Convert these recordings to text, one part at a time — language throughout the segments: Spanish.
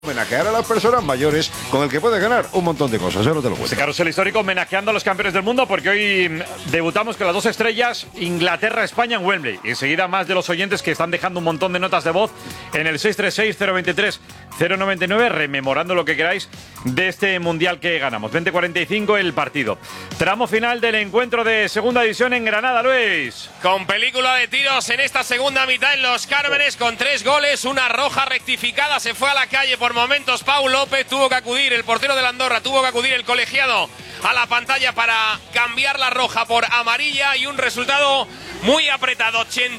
Homenajear a las personas mayores con el que puedes ganar un montón de cosas, no te lo cuento. Este carrusel histórico homenajeando a los campeones del mundo porque hoy debutamos con las dos estrellas Inglaterra-España en Wembley. Y enseguida más de los oyentes que están dejando un montón de notas de voz en el 636-023-099 rememorando lo que queráis de este mundial que ganamos. 20:45 el partido. Tramo final del encuentro de segunda división en Granada, Luis. Con película de tiros en esta segunda mitad en Los Cármenes con 3 goles, una roja rectificada, se fue a la calle por momentos Pau López, tuvo que acudir el portero de la Andorra, tuvo que acudir el colegiado a la pantalla para cambiar la roja por amarilla y un resultado muy apretado,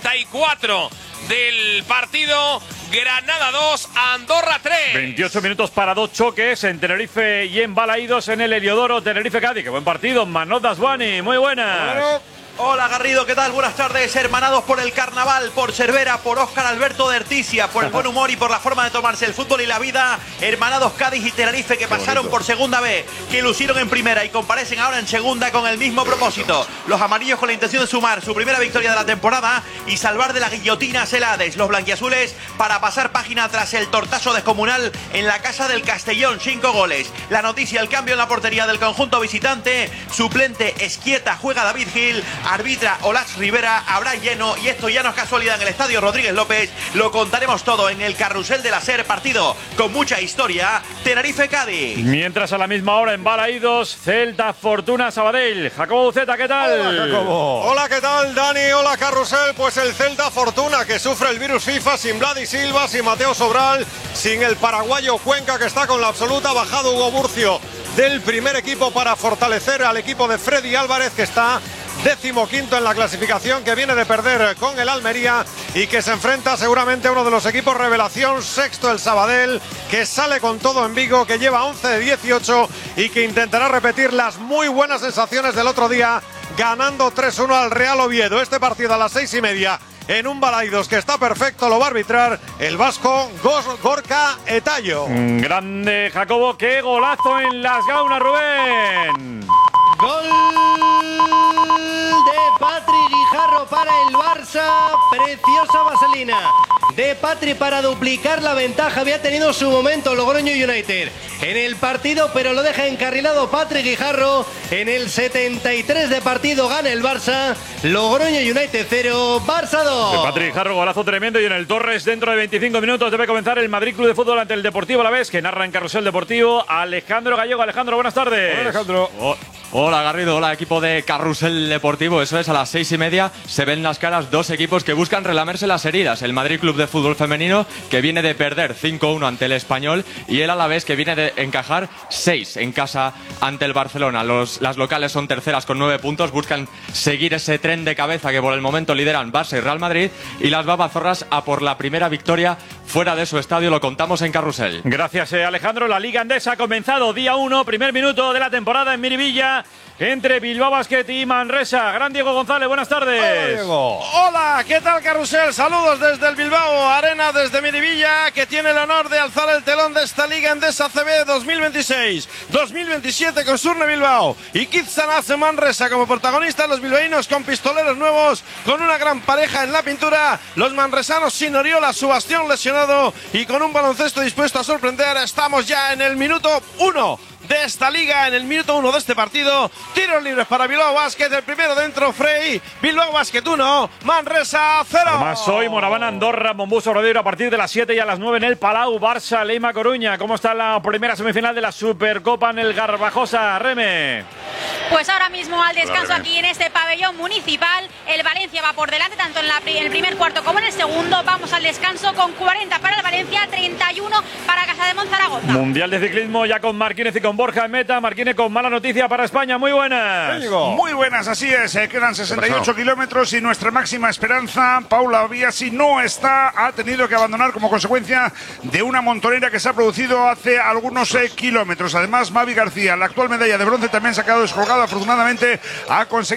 84 del partido, Granada 2, Andorra 3. 28 minutos para dos choques en Tenerife y en Balaídos en el Heliodoro, Tenerife-Cádiz. Qué buen partido, Manot Daswani, muy buenas. Hola Garrido, ¿qué tal? Buenas tardes, hermanados por el carnaval, por Cervera, por Óscar Alberto de Ertisia, por el buen humor y por la forma de tomarse el fútbol y la vida, hermanados Cádiz y Tenerife que pasaron por segunda B, que lucieron en primera y comparecen ahora en segunda con el mismo propósito. Los amarillos con la intención de sumar su primera victoria de la temporada y salvar de la guillotina Celades, los blanquiazules para pasar página tras el tortazo descomunal en la casa del Castellón, 5 goles. La noticia, el cambio en la portería del conjunto visitante, suplente Esquieta, juega David Gil, arbitra Olax Rivera, habrá lleno y esto ya no es casualidad en el estadio Rodríguez López. Lo contaremos todo en el carrusel de la SER, partido con mucha historia, Tenerife-Cádiz. Mientras a la misma hora en Balaídos, Celta Fortuna Sabadell. Jacobo Buceta, ¿qué tal? Hola, Jacobo. Hola, ¿qué tal, Dani? Hola, carrusel. Pues el Celta Fortuna que sufre el virus FIFA sin Vladi Silva, sin Mateo Sobral, sin el paraguayo Cuenca que está con la absoluta, bajado Hugo Burcio del primer equipo para fortalecer al equipo de Freddy Álvarez que está 15º en la clasificación, que viene de perder con el Almería y que se enfrenta seguramente a uno de los equipos revelación, sexto el Sabadell, que sale con todo en Vigo, que lleva 11 de 18 y que intentará repetir las muy buenas sensaciones del otro día ganando 3-1 al Real Oviedo. Este partido a las 6:30 en un Balaídos que está perfecto, lo va a arbitrar el vasco Gorka Etayo. Grande Jacobo, qué golazo en las gaunas, Rubén. Gol de Patri Guijarro para el Barça, preciosa vaselina de Patri para duplicar la ventaja. Había tenido su momento Logroño United en el partido, pero lo deja encarrilado Patri Guijarro. En el 73 de partido gana el Barça, Logroño United 0, Barça 2. De Patri Guijarro, golazo tremendo. Y en el Torres, dentro de 25 minutos debe comenzar el Madrid Club de Fútbol ante el Deportivo Alavés, que narra en Carrusel Deportivo Alejandro Gallego. Alejandro, buenas tardes. Hola, Alejandro. Hola Garrido, hola equipo de Carrusel Deportivo. Eso es, a las 6:30 se ven las caras dos equipos que buscan relamerse las heridas. El Madrid Club de Fútbol Femenino, que viene de perder 5-1 ante el Español, y el Alavés, que viene de encajar 6 en casa ante el Barcelona. Las locales son terceras con 9 puntos, buscan seguir ese tren de cabeza que por el momento lideran Barça y Real Madrid, y las babazorras a por la primera victoria fuera de su estadio. Lo contamos en Carrusel. Gracias, Alejandro. La Liga Endesa ha comenzado día 1, primer minuto de la temporada en Miribilla, entre Bilbao Basket y Manresa. Gran Diego González, buenas tardes. Hola, Diego. Hola, ¿qué tal, carrusel? Saludos desde el Bilbao Arena, desde Miribilla, que tiene el honor de alzar el telón de esta Liga Endesa CB 2026-2027 con Surne Bilbao y Kizanace Manresa como protagonistas. Los bilbaínos con pistoleros nuevos, con una gran pareja en la pintura. Los manresanos sin Oriola, su bastión lesionado y con un baloncesto dispuesto a sorprender. Estamos ya en el minuto 1 de esta liga, en el minuto 1 de este partido. Tiros libres para Bilbao Basket, el primero dentro Frey. Bilbao Basket 1, Manresa 0. Además hoy Moraván Andorra, Mombuso Rodeiro a partir de las 7 y a las 9 en el Palau. Barça Leima Coruña. ¿Cómo está la primera semifinal de la Supercopa en el Garbajosa, Reme? Pues ahora mismo al descanso aquí en este pabellón municipal, el Valencia va por delante tanto en el primer cuarto como en el segundo. Vamos al descanso con 40 para el Valencia, 31 para Casa de Monzaragoza. Mundial de ciclismo ya con Marquínez y con Borja en meta. Marquínez con mala noticia para España. Muy buenas. Muy buenas, así es. Quedan 68 kilómetros y nuestra máxima esperanza, Paula Biasi, no está. Ha tenido que abandonar como consecuencia de una montonera que se ha producido hace algunos kilómetros. Además, Mavi García, la actual medalla de bronce, también se ha quedado descolgado. Afortunadamente ha conseguido entrar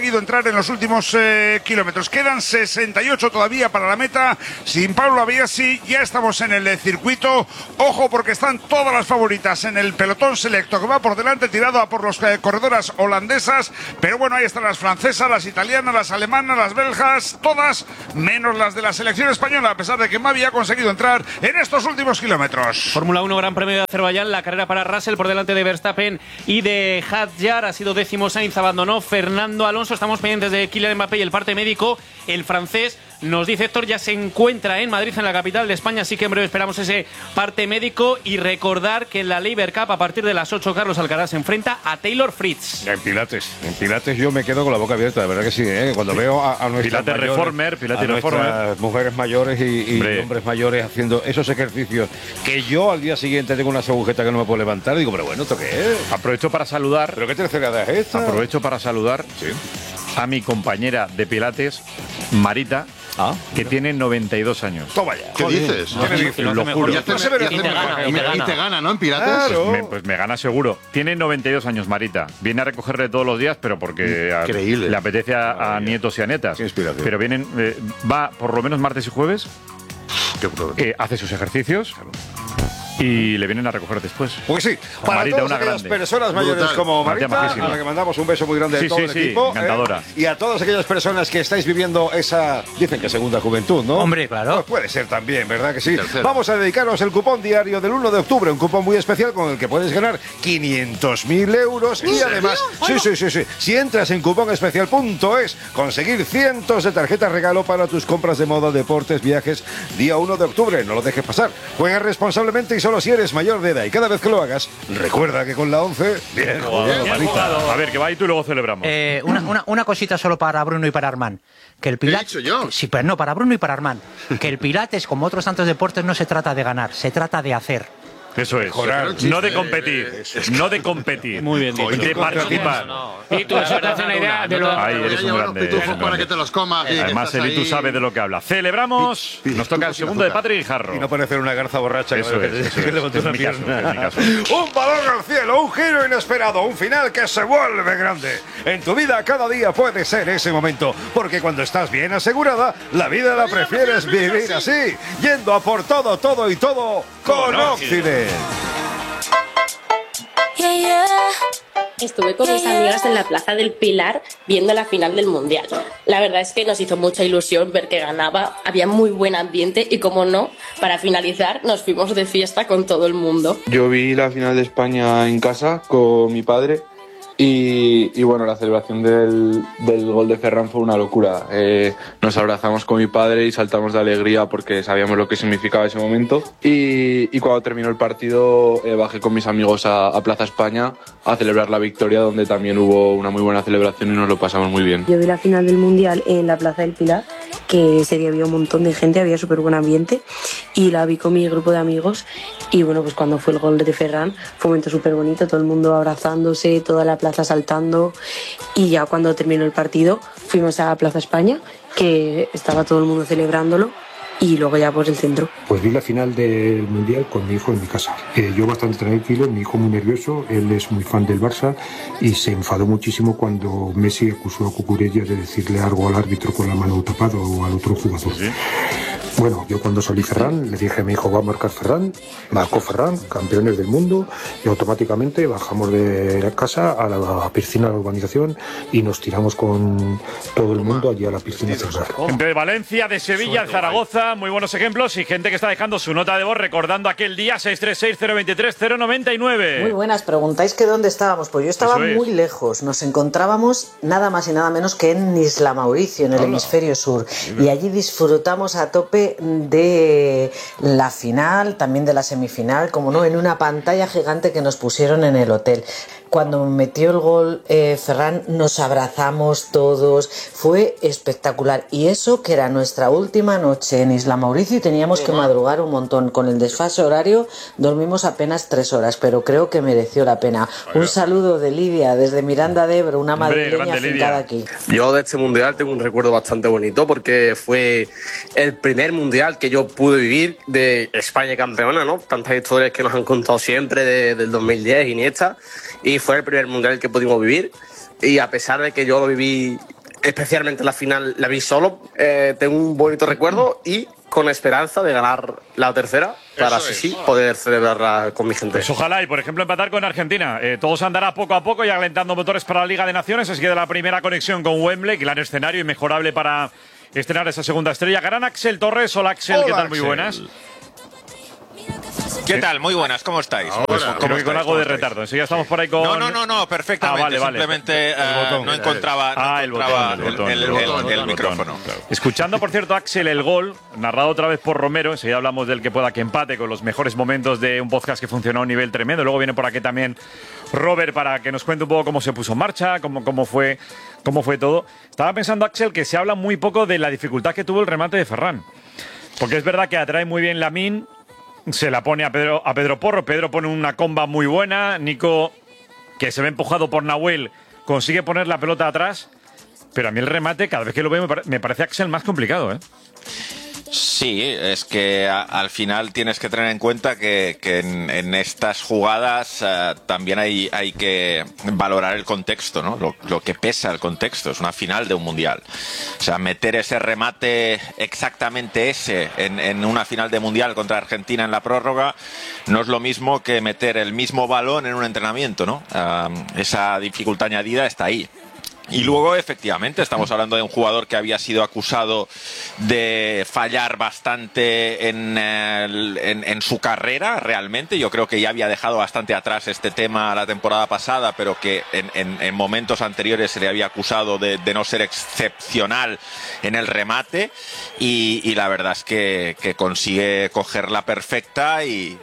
en los últimos kilómetros. Quedan 68 todavía para la meta. Sin Pablo Abiasi ya estamos en el circuito. Ojo porque están todas las favoritas en el pelotón selecto que va por delante, tirado a por los corredoras holandesas. Pero bueno, ahí están las francesas, las italianas, las alemanas, las belgas, todas menos las de la selección española, a pesar de que Mavi ha conseguido entrar en estos últimos kilómetros. Fórmula 1 Gran Premio de Azerbaiyán, la carrera para Russell por delante de Verstappen y de Hadjar. Ha sido 10º Sainz, abandonó Fernando Alonso. Estamos pendientes de Kylian Mbappé y el parte médico. El francés, nos dice Héctor, ya se encuentra en Madrid, en la capital de España, así que en breve esperamos ese parte médico. Y recordar que en la Labour Cup, a partir de las 8, Carlos Alcaraz se enfrenta a Taylor Fritz. En Pilates yo me quedo con la boca abierta, de verdad que sí, ¿eh? Cuando veo a nuestras Pilates Reformer, mujeres mayores y hombres mayores haciendo esos ejercicios que yo al día siguiente tengo unas agujetas que no me puedo levantar, digo, pero bueno, ¿esto qué es? Aprovecho para saludar. ¿Pero qué tercera edad es esta? Aprovecho para saludar a mi compañera de Pilates, Marita, que tiene 92 años. Toma ya. ¿Qué dices? Lo juro. Y te gana, ¿no? En Pilates. Claro. Pues me gana seguro. Tiene 92 años, Marita. Viene a recogerle todos los días, pero porque le apetece a nietos y a netas. Qué inspiración. Pero vienen, va por lo menos martes y jueves, hace sus ejercicios. Y le vienen a recoger después. Pues sí, para Marita, todas una aquellas grande. personas mayores como Marita, Marita, a la que mandamos un beso muy grande de todo el equipo. Encantadora. Y a todas aquellas personas que estáis viviendo esa, dicen que segunda juventud, ¿no? Hombre, claro. Pues puede ser también, ¿verdad que sí? Tercera. Vamos a dedicaros el cupón diario del 1 de octubre, un cupón muy especial con el que puedes ganar 500.000 euros y además, sí, si entras en cuponespecial.es, conseguir cientos de tarjetas regalo para tus compras de moda, deportes, viajes, día 1 de octubre. No lo dejes pasar. Juega responsablemente y solo si eres mayor de edad. Y cada vez que lo hagas, recuerda que con la 11, bien jugado. A ver, que va y tú y luego celebramos. Una cosita solo para Bruno y para Armand. Que el Pilates, ¿Qué he dicho yo? Sí, pero no, para Bruno y para Armand. Que el Pilates, como otros tantos deportes, no se trata de ganar, se trata de hacer. Eso es. No de competir. No de competir. Muy bien dicho. De participar. Y tú, eso te hace una idea de lo... Ahí eres un grande. pitufos para que te los comas. Además, Eli, tú sabes de lo que habla. Celebramos. Nos toca el segundo de Patrick Guijarro. Y no parecer una garza borracha. Eso es. Que levantó una Es mi caso, pierna. es mi caso. Un balón al cielo, un giro inesperado, un final que se vuelve grande. En tu vida cada día puede ser ese momento, porque cuando estás bien asegurada, la vida la prefieres vivir así, yendo a por todo con Occident. Estuve con mis amigas en la Plaza del Pilar viendo la final del Mundial. La verdad es que nos hizo mucha ilusión ver que ganaba, había muy buen ambiente y, como no, para finalizar nos fuimos de fiesta con todo el mundo. Yo vi la final de España en casa con mi padre y bueno, la celebración del gol de Ferran fue una locura. Nos abrazamos con mi padre y saltamos de alegría porque sabíamos lo que significaba ese momento. Y cuando terminó el partido bajé con mis amigos a Plaza España a celebrar la victoria, donde también hubo una muy buena celebración y nos lo pasamos muy bien. Yo vi la final del Mundial en la Plaza del Pilar, que ese día había un montón de gente, había súper buen ambiente, y la vi con mi grupo de amigos. Y bueno, pues cuando fue el gol de Ferran fue un momento súper bonito, todo el mundo abrazándose, toda la plaza saltando, y ya cuando terminó el partido fuimos a Plaza España, que estaba todo el mundo celebrándolo, y luego ya por el centro. Pues vi la final del Mundial con mi hijo en mi casa. Yo bastante tranquilo, mi hijo muy nervioso, él es muy fan del Barça y se enfadó muchísimo cuando Messi acusó a Cucurella de decirle algo al árbitro con la mano tapada o al otro jugador. ¿Sí? Bueno, yo cuando salí Ferran, le dije a mi hijo, va a marcar Ferran, marcó Ferran, campeones del mundo, y automáticamente bajamos de la casa a la piscina de la urbanización y nos tiramos con todo el mundo allí a la piscina a cerrar. Gente de Valencia, de Sevilla, de Zaragoza, muy buenos ejemplos, y gente que está dejando su nota de voz recordando aquel día. 636-023-099. Muy buenas, preguntáis que dónde estábamos. Pues yo estaba muy lejos, nos encontrábamos nada más y nada menos que en Isla Mauricio, en el hemisferio sur, y allí disfrutamos a tope de la final, también de la semifinal, como no, en una pantalla gigante que nos pusieron en el hotel. Cuando metió el gol Ferran, nos abrazamos todos, fue espectacular. Y eso que era nuestra última noche en Isla Mauricio y teníamos que madrugar un montón. Con el desfase horario dormimos apenas 3 horas, pero creo que mereció la pena. Un saludo de Lidia desde Miranda de Ebro, una madrileña afincada aquí. Yo de este mundial tengo un recuerdo bastante bonito porque fue el primer mundial que yo pude vivir de España campeona, ¿no? Tantas historias que nos han contado siempre del 2010, Iniesta, y fue el primer mundial que pudimos vivir. Y a pesar de que yo lo viví especialmente la final la vi solo. Tengo un bonito recuerdo y con esperanza de ganar la tercera para así poder celebrarla con mi gente. Pues ojalá, y por ejemplo empatar con Argentina. Todo se andará poco a poco y alentando motores para la Liga de Naciones. Así que de la primera conexión con Wembley, gran escenario inmejorable para estrenar esa segunda estrella. Gran Axel Torres. Hola Axel, ¿qué tal? Muy buenas. ¿Qué tal? Muy buenas, ¿cómo estáis? Creo que con algo de retardo. Enseguida estamos por ahí con... No, perfectamente. Simplemente no encontraba el micrófono. Escuchando, por cierto, Axel, el gol, narrado otra vez por Romero. Enseguida hablamos del que pueda que empate con los mejores momentos de un podcast que funcionó a un nivel tremendo. Luego viene por aquí también Robert para que nos cuente un poco cómo se puso en marcha, cómo fue todo. Estaba pensando, Axel, que se habla muy poco de la dificultad que tuvo el remate de Ferran. Porque es verdad que atrae muy bien Lamine. Se la pone a Pedro Porro. Pedro pone una comba muy buena. Nico, que se ve empujado por Nahuel, consigue poner la pelota atrás. Pero a mí el remate, cada vez que lo veo, me parece, Axel, más complicado, ¿eh? Sí, es que al final tienes que tener en cuenta que en estas jugadas también hay que valorar el contexto, ¿no? Lo que pesa el contexto. Es una final de un mundial. O sea, meter ese remate exactamente ese en una final de mundial contra Argentina en la prórroga no es lo mismo que meter el mismo balón en un entrenamiento, ¿no? Esa dificultad añadida está ahí. Y luego, efectivamente, estamos hablando de un jugador que había sido acusado de fallar bastante en su carrera, realmente. Yo creo que ya había dejado bastante atrás este tema la temporada pasada, pero que en momentos anteriores se le había acusado de no ser excepcional en el remate. Y la verdad es que consigue cogerla perfecta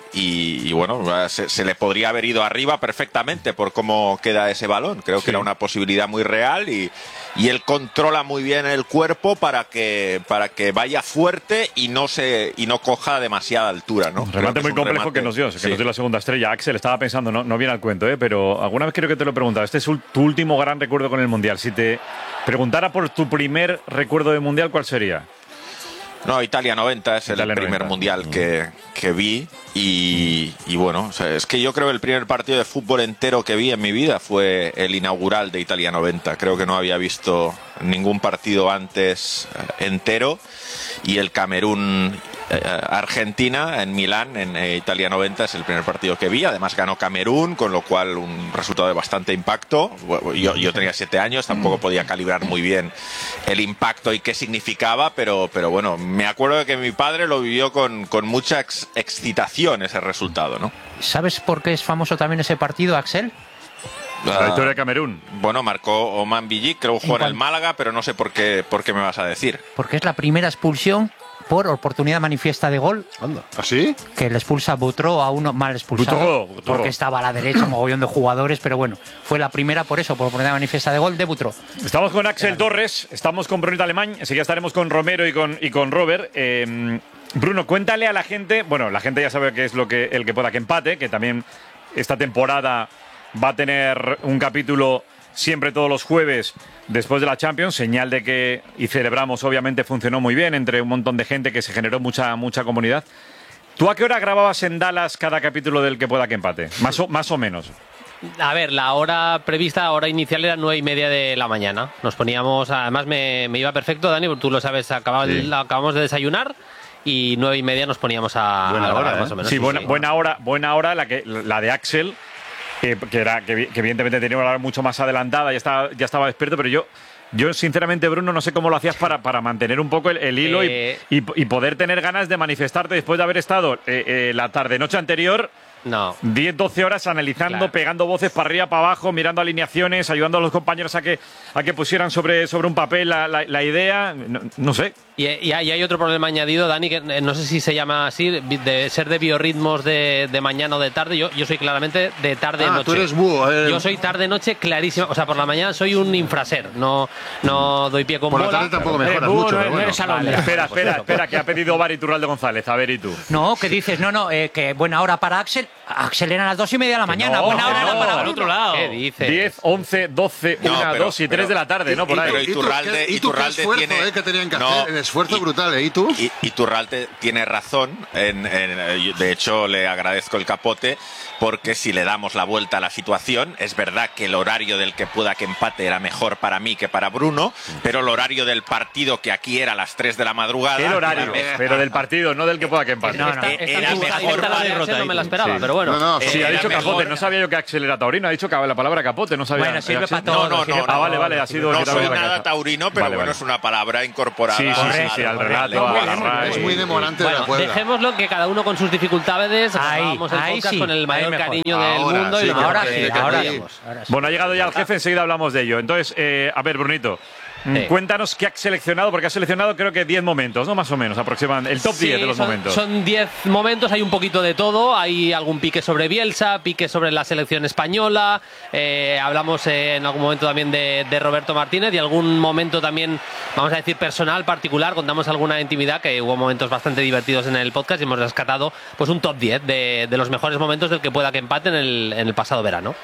y bueno, se le podría haber ido arriba perfectamente por cómo queda ese balón. Creo que era una posibilidad muy real. Y él controla muy bien el cuerpo para que vaya fuerte y no coja demasiada altura, ¿no? Remate muy complejo que nos dio la segunda estrella. Axel, estaba pensando, no viene al cuento, pero alguna vez creo que te lo he preguntado. Este es tu último gran recuerdo con el Mundial. Si te preguntara por tu primer recuerdo de Mundial, ¿cuál sería? No, Italia 90 es el primer mundial que vi y bueno, o sea, es que yo creo que el primer partido de fútbol entero que vi en mi vida fue el inaugural de Italia 90. Creo que no había visto ningún partido antes entero y el Camerún Argentina en Milán en Italia 90 es el primer partido que vi. Además ganó Camerún, con lo cual un resultado de bastante impacto. Yo tenía 7 años, tampoco podía calibrar muy bien el impacto y qué significaba, pero bueno, me acuerdo de que mi padre lo vivió con mucha excitación ese resultado, ¿no? ¿Sabes por qué es famoso también ese partido, Axel? La victoria de Camerún. Bueno, marcó Oman Billik, creo que jugó en el Málaga, pero no sé por qué me vas a decir. Porque es la primera expulsión por oportunidad manifiesta de gol. ¿Así? Que le expulsa Butró a uno mal expulsado. Butró. Porque estaba a la derecha, un mogollón de jugadores, pero bueno, fue la primera por eso, por oportunidad manifiesta de gol de Butró. Estamos con Axel Torres, estamos con Brunito Alemán, enseguida estaremos con Romero y con Robert. Bruno, cuéntale a la gente, bueno, la gente ya sabe qué es el que pueda que empate, que también esta temporada va a tener un capítulo siempre todos los jueves después de la Champions, señal de que, y celebramos, obviamente funcionó muy bien entre un montón de gente, que se generó mucha comunidad. ¿Tú a qué hora grababas en Dallas cada capítulo del que pueda que empate? Más o menos. A ver, la hora prevista, hora inicial era 9:30 de la mañana. Nos poníamos, además me iba perfecto, Dani, porque tú lo sabes, acabamos de desayunar y 9:30 nos poníamos a grabar, más o menos. Sí, buena hora la de Axel. Que evidentemente tenía una hora mucho más adelantada, ya estaba despierto, pero yo sinceramente, Bruno, no sé cómo lo hacías para mantener un poco el hilo y poder tener ganas de manifestarte después de haber estado la tarde-noche anterior. No. 10-12 horas analizando, claro, pegando voces para arriba, para abajo, mirando alineaciones, ayudando a los compañeros a que pusieran sobre un papel la idea. No sé. Y hay otro problema añadido, Dani, que no sé si se llama así, de ser de biorritmos de mañana o de tarde. Yo soy claramente de tarde-noche. Tú eres búho. Yo soy tarde-noche clarísimo. O sea, por la mañana soy un infraser. No doy pie con bola. Por la tarde tampoco mejoras mucho. No eres Alondra. Espera, que ha pedido Bar Iturralde González. A ver, ¿y tú? No, ¿qué dices? No, que buena hora para Axel. Axel era a las 2:30 de la mañana. Buena hora era para al otro lado. ¿Qué dices? 10, 11, 12, 1, 2 y 3 de la tarde, ¿no? Por ahí. Pero Iturralde esfuerzo tiene... que tenían que hacer, el esfuerzo brutal, ¿Y tú? Iturralde tiene razón, de hecho le agradezco el capote, porque si le damos la vuelta a la situación, es verdad que el horario del que pueda que empate era mejor para mí que para Bruno, pero el horario del partido, que aquí era a las 3 de la madrugada... El horario, pero del partido, no del que pueda que empate. Era mejor la derrota, no me la esperaba, pero bueno. Sí, ha dicho capote, no sabía yo que Axel era taurino, ha dicho la palabra capote, no sabía. Bueno, sirve para todo. No, vale, ha sido... No soy nada taurino, pero bueno, es una palabra incorporada. Sí, al relato. Es muy demorante de la Puebla. Dejémoslo que cada uno con sus dificultades, grabamos el podcast con el mayor cariño del mundo. Sí, y ahora sí. Bueno, ha llegado ya el jefe, enseguida hablamos de ello. Entonces, a ver, Brunito, cuéntanos qué has seleccionado, porque has seleccionado creo que 10 momentos, ¿no? Más o menos, aproximadamente. El top 10 de los momentos. Son 10 momentos, hay un poquito de todo. Hay algún pique sobre Bielsa, pique sobre la selección española. Hablamos en algún momento también de Roberto Martínez y algún momento también, vamos a decir, personal, particular. Contamos alguna intimidad, que hubo momentos bastante divertidos en el podcast y hemos rescatado pues un top 10 de los mejores momentos del que pueda que empate en el pasado verano.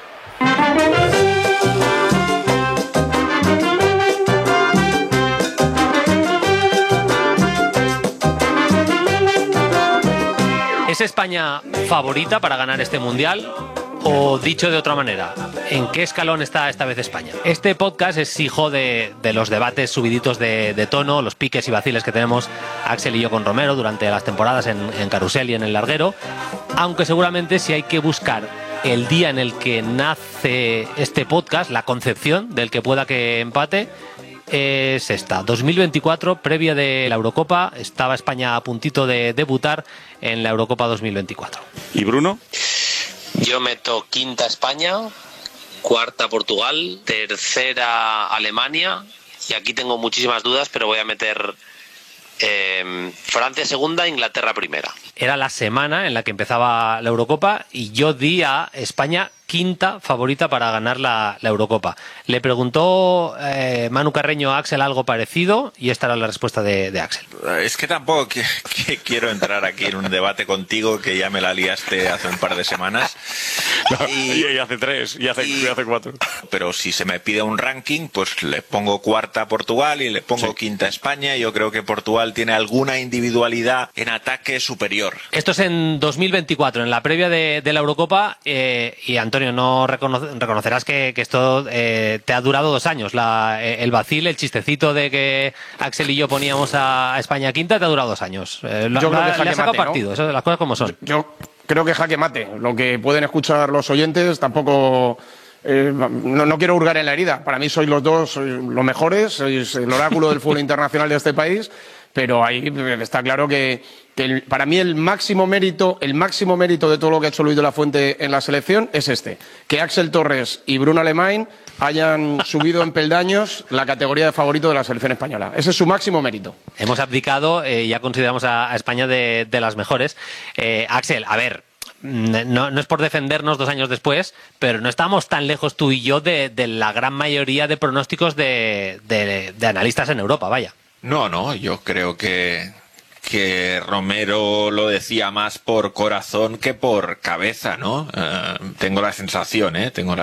¿Es España favorita para ganar este Mundial? O dicho de otra manera, ¿en qué escalón está esta vez España? Este podcast es hijo de los debates subiditos de tono, los piques y vaciles que tenemos Axel y yo con Romero durante las temporadas en Carrusel y en El Larguero, aunque seguramente si hay que buscar el día en el que nace este podcast, la concepción del que pueda que empate, es esta, 2024, previa de la Eurocopa. Estaba España a puntito de debutar en la Eurocopa 2024. ¿Y Bruno? Yo meto quinta España, cuarta Portugal, tercera Alemania, y aquí tengo muchísimas dudas, pero voy a meter Francia segunda, Inglaterra primera. Era la semana en la que empezaba la Eurocopa y yo di a España quinta favorita para ganar la Eurocopa. Le preguntó Manu Carreño a Axel algo parecido y esta era la respuesta de Axel. Es que tampoco que quiero entrar aquí en un debate contigo, que ya me la liaste hace un par de semanas. Y hace 3, y hace 4. Pero si se me pide un ranking, pues le pongo cuarta a Portugal y le pongo quinta a España. Yo creo que Portugal tiene alguna individualidad en ataque superior. Esto es en 2024, en la previa de la Eurocopa, y Antonio, no reconocerás que esto te ha durado 2 años. El vacil, el chistecito de que Axel y yo poníamos a España quinta, te ha durado 2 años. Yo creo que le ha sacado mate, partido, ¿no? eso de las cosas como son. Yo creo que jaque mate. Lo que pueden escuchar los oyentes tampoco... no quiero hurgar en la herida. Para mí sois los dos los mejores, sois el oráculo del fútbol internacional de este país, pero ahí está claro que para mí el máximo mérito de todo lo que ha hecho Luis de la Fuente en la selección es que Axel Torres y Bruno Alemany hayan subido en peldaños la categoría de favorito de la selección española. Ese es su máximo mérito. Hemos abdicado, ya consideramos a España de las mejores. Axel, a ver, no es por defendernos 2 años después, pero no estamos tan lejos tú y yo de la gran mayoría de pronósticos de analistas en Europa, vaya. No, yo creo que Romero lo decía más por corazón que por cabeza, ¿no? Tengo la sensación.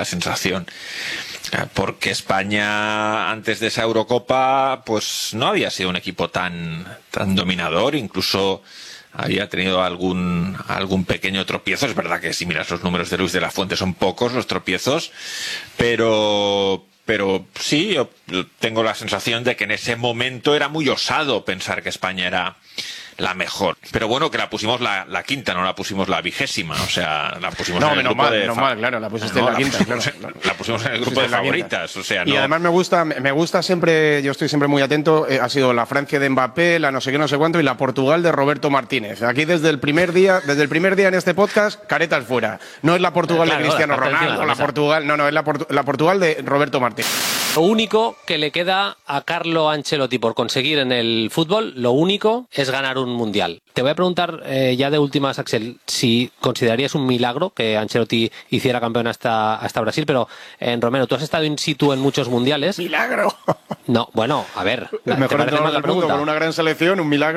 Porque España, antes de esa Eurocopa, pues no había sido un equipo tan dominador, incluso había tenido algún pequeño tropiezo. Es verdad que si miras los números de Luis de la Fuente son pocos los tropiezos, pero sí, yo tengo la sensación de que en ese momento era muy osado pensar que España era la mejor. Pero bueno, que la pusimos la quinta, no la pusimos la 20ª. O sea, la pusimos en el grupo menos mal, claro, la pusiste en la quinta. La pusimos en el grupo de favoritas. O sea, y además me gusta siempre, yo estoy siempre muy atento, ha sido la Francia de Mbappé, la no sé qué, no sé cuánto, y la Portugal de Roberto Martínez. Aquí desde el primer día en este podcast, caretas fuera. No es la Portugal de Cristiano Ronaldo, es la Portugal de Roberto Martínez. Lo único que le queda a Carlo Ancelotti por conseguir en el fútbol, lo único es ganar un mundial. Te voy a preguntar ya de últimas, Axel, si considerarías un milagro que Ancelotti hiciera campeón hasta Brasil, pero Romero, tú has estado in situ en muchos mundiales. ¡Milagro! No, bueno, a ver. El mejor entrenador del mundo con una gran selección, un milagro.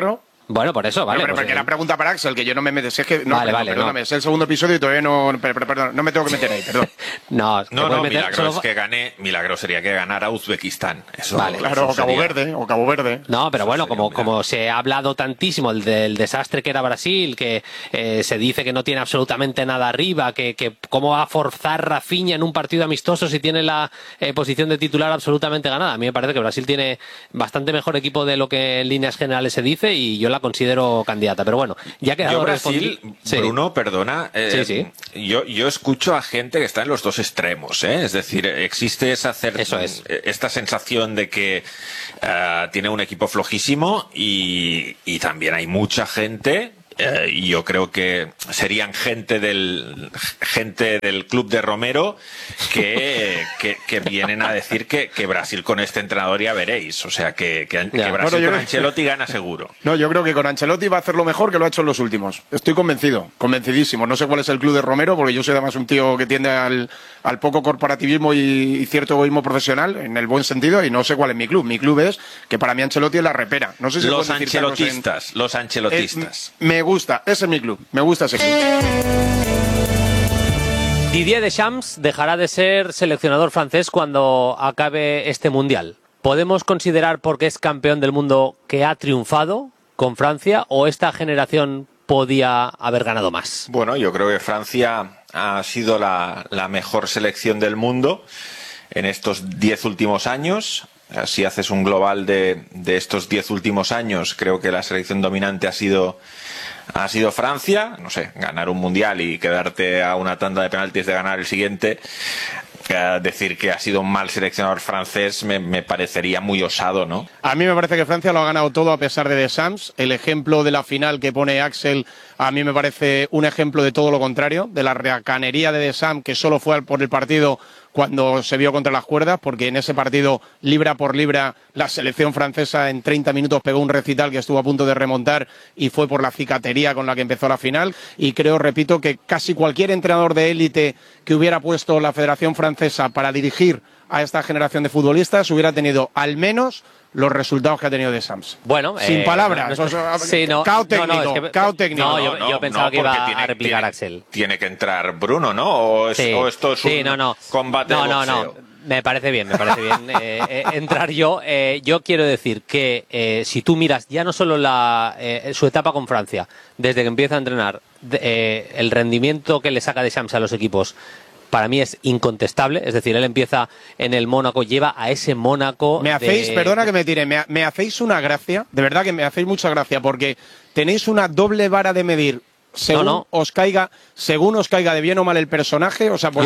Bueno, por eso, vale. Porque la pregunta para Axel, que yo no me meto. Si es que, perdóname, es el segundo episodio y todavía perdón, no me tengo que meter ahí, perdón. No, milagro sería que ganara Uzbekistán. Eso, vale, claro, o Cabo Verde. No, pero bueno, como se ha hablado tantísimo del desastre que era Brasil, que se dice que no tiene absolutamente nada arriba, que cómo va a forzar Rafinha en un partido amistoso si tiene la posición de titular absolutamente ganada. A mí me parece que Brasil tiene bastante mejor equipo de lo que en líneas generales se dice y yo la considero candidata. Pero bueno, ya ha quedado Brasil, Bruno, perdona, yo escucho a gente que está en los dos extremos, es decir, existe esta sensación de que tiene un equipo flojísimo y también hay mucha gente, y yo creo que serían gente del club de Romero que vienen a decir que Brasil con este entrenador ya veréis, o sea que Brasil con Ancelotti gana seguro. No, yo creo que con Ancelotti va a hacer lo mejor que lo ha hecho en los últimos. Estoy convencidísimo. No sé cuál es el club de Romero, porque yo soy además un tío que tiende al poco corporativismo y cierto egoísmo profesional, en el buen sentido, y no sé cuál es mi club. Mi club es que para mí Ancelotti es la repera. No sé si los ancelotistas. Me gusta, ese es mi club, me gusta ese club. Didier Deschamps dejará de ser seleccionador francés cuando acabe este Mundial. ¿Podemos considerar, porque es campeón del mundo, que ha triunfado con Francia o esta generación podía haber ganado más? Bueno, yo creo que Francia ha sido la mejor selección del mundo en estos 10 últimos años. Si haces un global de estos 10 últimos años, creo que la selección dominante ha sido Francia. No sé, ganar un mundial y quedarte a una tanda de penaltis de ganar el siguiente. Decir que ha sido un mal seleccionador francés me parecería muy osado, ¿no? A mí me parece que Francia lo ha ganado todo a pesar de Deschamps. El ejemplo de la final que pone Axel a mí me parece un ejemplo de todo lo contrario, de la reacanería de Deschamps, que solo fue por el partido cuando se vio contra las cuerdas, porque en ese partido, libra por libra, la selección francesa en 30 minutos pegó un recital que estuvo a punto de remontar y fue por la cicatería con la que empezó la final. Y creo, repito, que casi cualquier entrenador de élite que hubiera puesto la Federación Francesa para dirigir a esta generación de futbolistas hubiera tenido al menos los resultados que ha tenido Deschamps. Bueno, sin palabras. Cao técnico. No, yo pensaba que iba a replicar Axel. Tiene que entrar Bruno, ¿no? ¿O esto es un combate de boxeo? No. Me parece bien entrar yo. Yo quiero decir que si tú miras ya no solo su etapa con Francia, desde que empieza a entrenar, el rendimiento que le saca Deschamps a los equipos, para mí es incontestable. Es decir, él empieza en el Mónaco, lleva a ese Mónaco... Perdona que me tire, me hacéis una gracia, de verdad que me hacéis mucha gracia, porque tenéis una doble vara de medir según os caiga de bien o mal el personaje. O sea,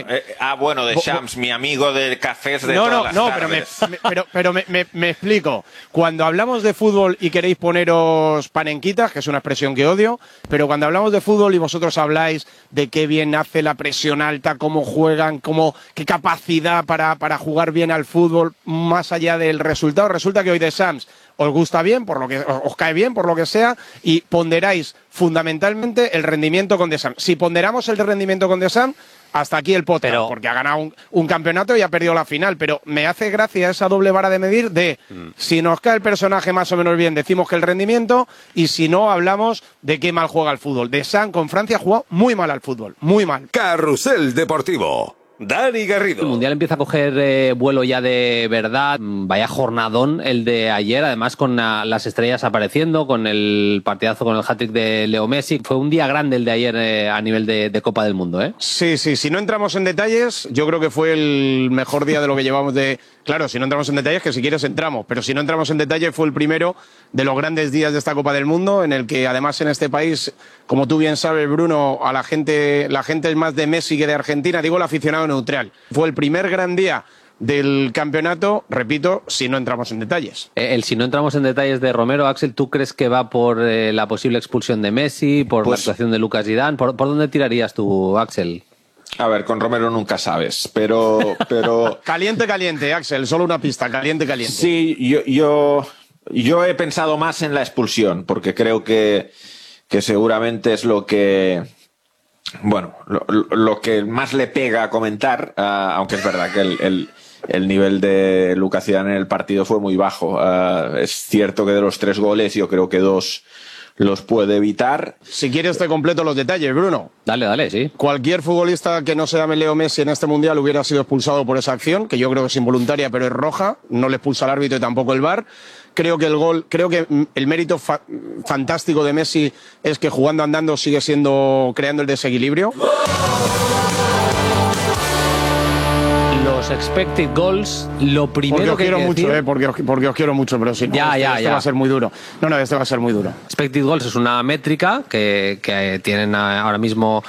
Deschamps, mi amigo de cafés de todas las tardes. Pero me explico. Cuando hablamos de fútbol y queréis poneros panenquitas, que es una expresión que odio, pero cuando hablamos de fútbol y vosotros habláis de qué bien hace la presión alta, cómo juegan, qué capacidad para jugar bien al fútbol, más allá del resultado, resulta que hoy Deschamps os gusta bien, por lo que os cae bien, por lo que sea, y ponderáis fundamentalmente el rendimiento con Deschamps. Si ponderamos el rendimiento con Deschamps, hasta aquí el podcast, porque ha ganado un campeonato y ha perdido la final, pero me hace gracia esa doble vara de medir de si nos cae el personaje más o menos bien, decimos que el rendimiento, y si no, hablamos de qué mal juega al fútbol. Deschamps con Francia ha jugado muy mal al fútbol, muy mal. Carrusel Deportivo. Dani Garrido. El Mundial empieza a coger vuelo ya de verdad. Vaya jornadón el de ayer, además con las estrellas apareciendo, con el partidazo con el hat-trick de Leo Messi. Fue un día grande el de ayer a nivel de Copa del Mundo, ¿eh? Sí, si no entramos en detalles, yo creo que fue el mejor día de lo que llevamos de... Claro, si no entramos en detalles, que si quieres entramos, pero si no entramos en detalles, fue el primero de los grandes días de esta Copa del Mundo, en el que además en este país, como tú bien sabes, Bruno, la gente es más de Messi que de Argentina, digo el aficionado neutral. Fue el primer gran día del campeonato, repito, si no entramos en detalles. Si no entramos en detalles de Romero, Axel, ¿tú crees que va por la posible expulsión de Messi, por la actuación de Lucas Zidane? ¿Por dónde tirarías tú, Axel? A ver, con Romero nunca sabes, pero... Caliente, Axel, solo una pista, caliente. Sí, yo he pensado más en la expulsión, porque creo que seguramente es lo que... Bueno, lo que más le pega a comentar, aunque es verdad que el nivel de Lucas Zidane en el partido fue muy bajo. Es cierto que de los 3 goles yo creo que 2 los puede evitar. Si quieres te completo los detalles, Bruno. Dale, sí. Cualquier futbolista que no se llame Leo Messi en este Mundial hubiera sido expulsado por esa acción, que yo creo que es involuntaria, pero es roja. No le expulsa el árbitro y tampoco el VAR. Creo que el mérito fantástico de Messi es que jugando andando sigue creando el desequilibrio. Los expected goals, lo primero que hay que decir... porque os quiero mucho, pero si no, este va a ser muy duro. Este va a ser muy duro. Expected goals es una métrica que tienen ahora mismo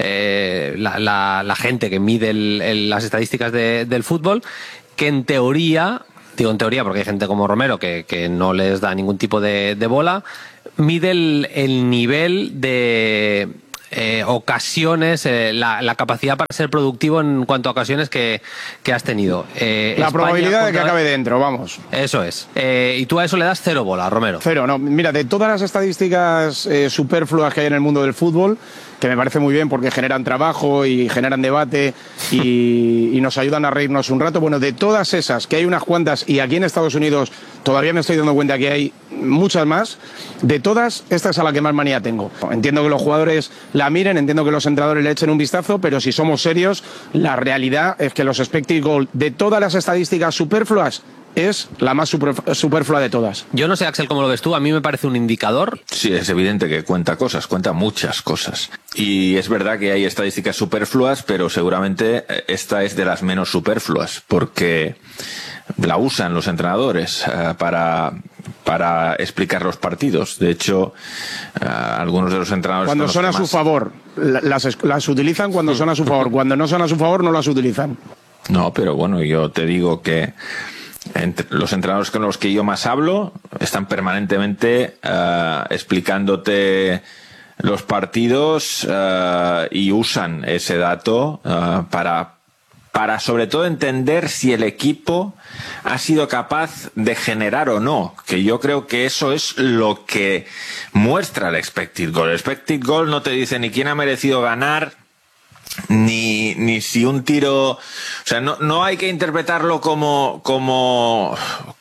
la gente que mide las estadísticas del fútbol, que en teoría, digo en teoría porque hay gente como Romero que no les da ningún tipo de bola, mide el nivel de... ocasiones, la capacidad para ser productivo en cuanto a ocasiones que has tenido. La probabilidad de que acabe dentro, vamos. Eso es. Y tú a eso le das 0 bola, Romero. 0, no. Mira, de todas las estadísticas superfluas que hay en el mundo del fútbol, que me parece muy bien porque generan trabajo y generan debate y nos ayudan a reírnos un rato. Bueno, de todas esas, que hay unas cuantas, y aquí en Estados Unidos todavía me estoy dando cuenta que hay muchas más, de todas, esta es a la que más manía tengo. Entiendo que los jugadores la miren, entiendo que los entrenadores le echen un vistazo, pero si somos serios, la realidad es que los expected goal de todas las estadísticas superfluas es la más superflua de todas. Yo no sé, Axel, cómo lo ves tú, a mí me parece un indicador. Sí, es evidente que cuenta muchas cosas. Y es verdad que hay estadísticas superfluas, pero seguramente esta es de las menos superfluas, porque la usan los entrenadores para explicar los partidos. De hecho, algunos de los entrenadores... Cuando son a su favor, las utilizan cuando son a su favor. Cuando no son a su favor, no las utilizan. No, pero bueno, yo te digo que los entrenadores con los que yo más hablo están permanentemente explicándote los partidos y usan ese dato para sobre todo entender si el equipo ha sido capaz de generar o no, que yo creo que eso es lo que muestra el expected goal. El expected goal no te dice ni quién ha merecido ganar, ni si un tiro... O sea, no hay que interpretarlo como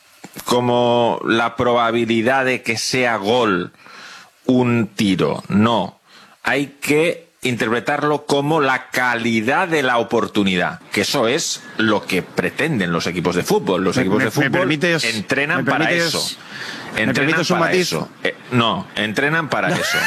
la probabilidad de que sea gol un tiro. No. Hay que interpretarlo como la calidad de la oportunidad, que eso es lo que pretenden los equipos de fútbol. Los equipos de fútbol entrenan para eso. Entrenan para eso. No, entrenan para eso.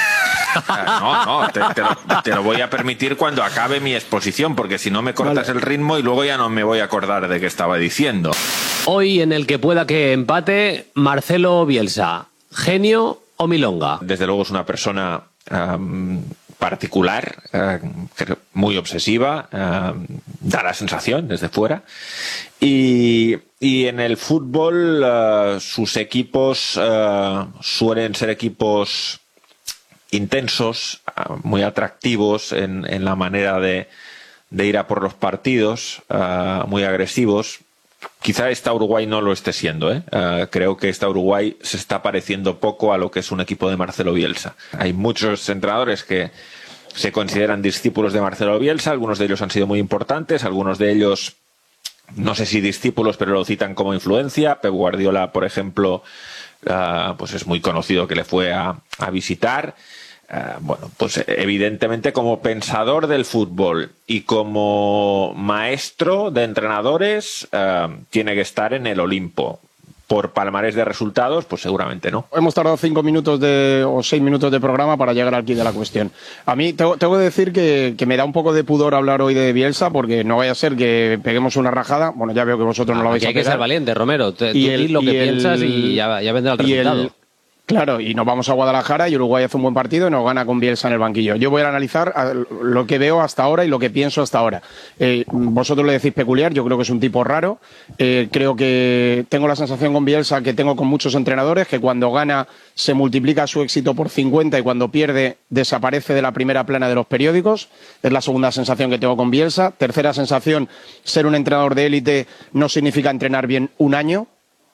Te lo voy a permitir cuando acabe mi exposición, porque si no me cortas el ritmo y luego ya no me voy a acordar de qué estaba diciendo. Hoy, en el que pueda que empate, Marcelo Bielsa, ¿genio o milonga? Desde luego es una persona particular, muy obsesiva, da la sensación desde fuera. Y en el fútbol sus equipos suelen ser equipos intensos, muy atractivos en la manera de ir a por los partidos, muy agresivos. Quizá esta Uruguay no lo esté siendo, creo que esta Uruguay se está pareciendo poco a lo que es un equipo de Marcelo Bielsa. Hay muchos entrenadores que se consideran discípulos de Marcelo Bielsa, algunos de ellos han sido muy importantes, algunos de ellos no sé si discípulos, pero lo citan como influencia. Pep Guardiola, por ejemplo, pues es muy conocido que le fue a visitar. Bueno, pues evidentemente como pensador del fútbol y como maestro de entrenadores tiene que estar en el Olimpo. Por palmarés de resultados, pues seguramente no. Hemos tardado 5 minutos o 6 minutos de programa para llegar aquí de la cuestión. A mí tengo que decir que me da un poco de pudor hablar hoy de Bielsa, porque no vaya a ser que peguemos una rajada. Bueno, ya veo que vosotros no lo vais a pegar. Hay que ser valiente, Romero. Tú di lo que piensas y ya vendrá el resultado. Claro, y nos vamos a Guadalajara y Uruguay hace un buen partido y nos gana con Bielsa en el banquillo. Yo voy a analizar lo que veo hasta ahora y lo que pienso hasta ahora. Vosotros le decís peculiar, yo creo que es un tipo raro. Creo que tengo la sensación con Bielsa que tengo con muchos entrenadores, que cuando gana se multiplica su éxito por 50 y cuando pierde desaparece de la primera plana de los periódicos. Es la segunda sensación que tengo con Bielsa. Tercera sensación, ser un entrenador de élite no significa entrenar bien un año.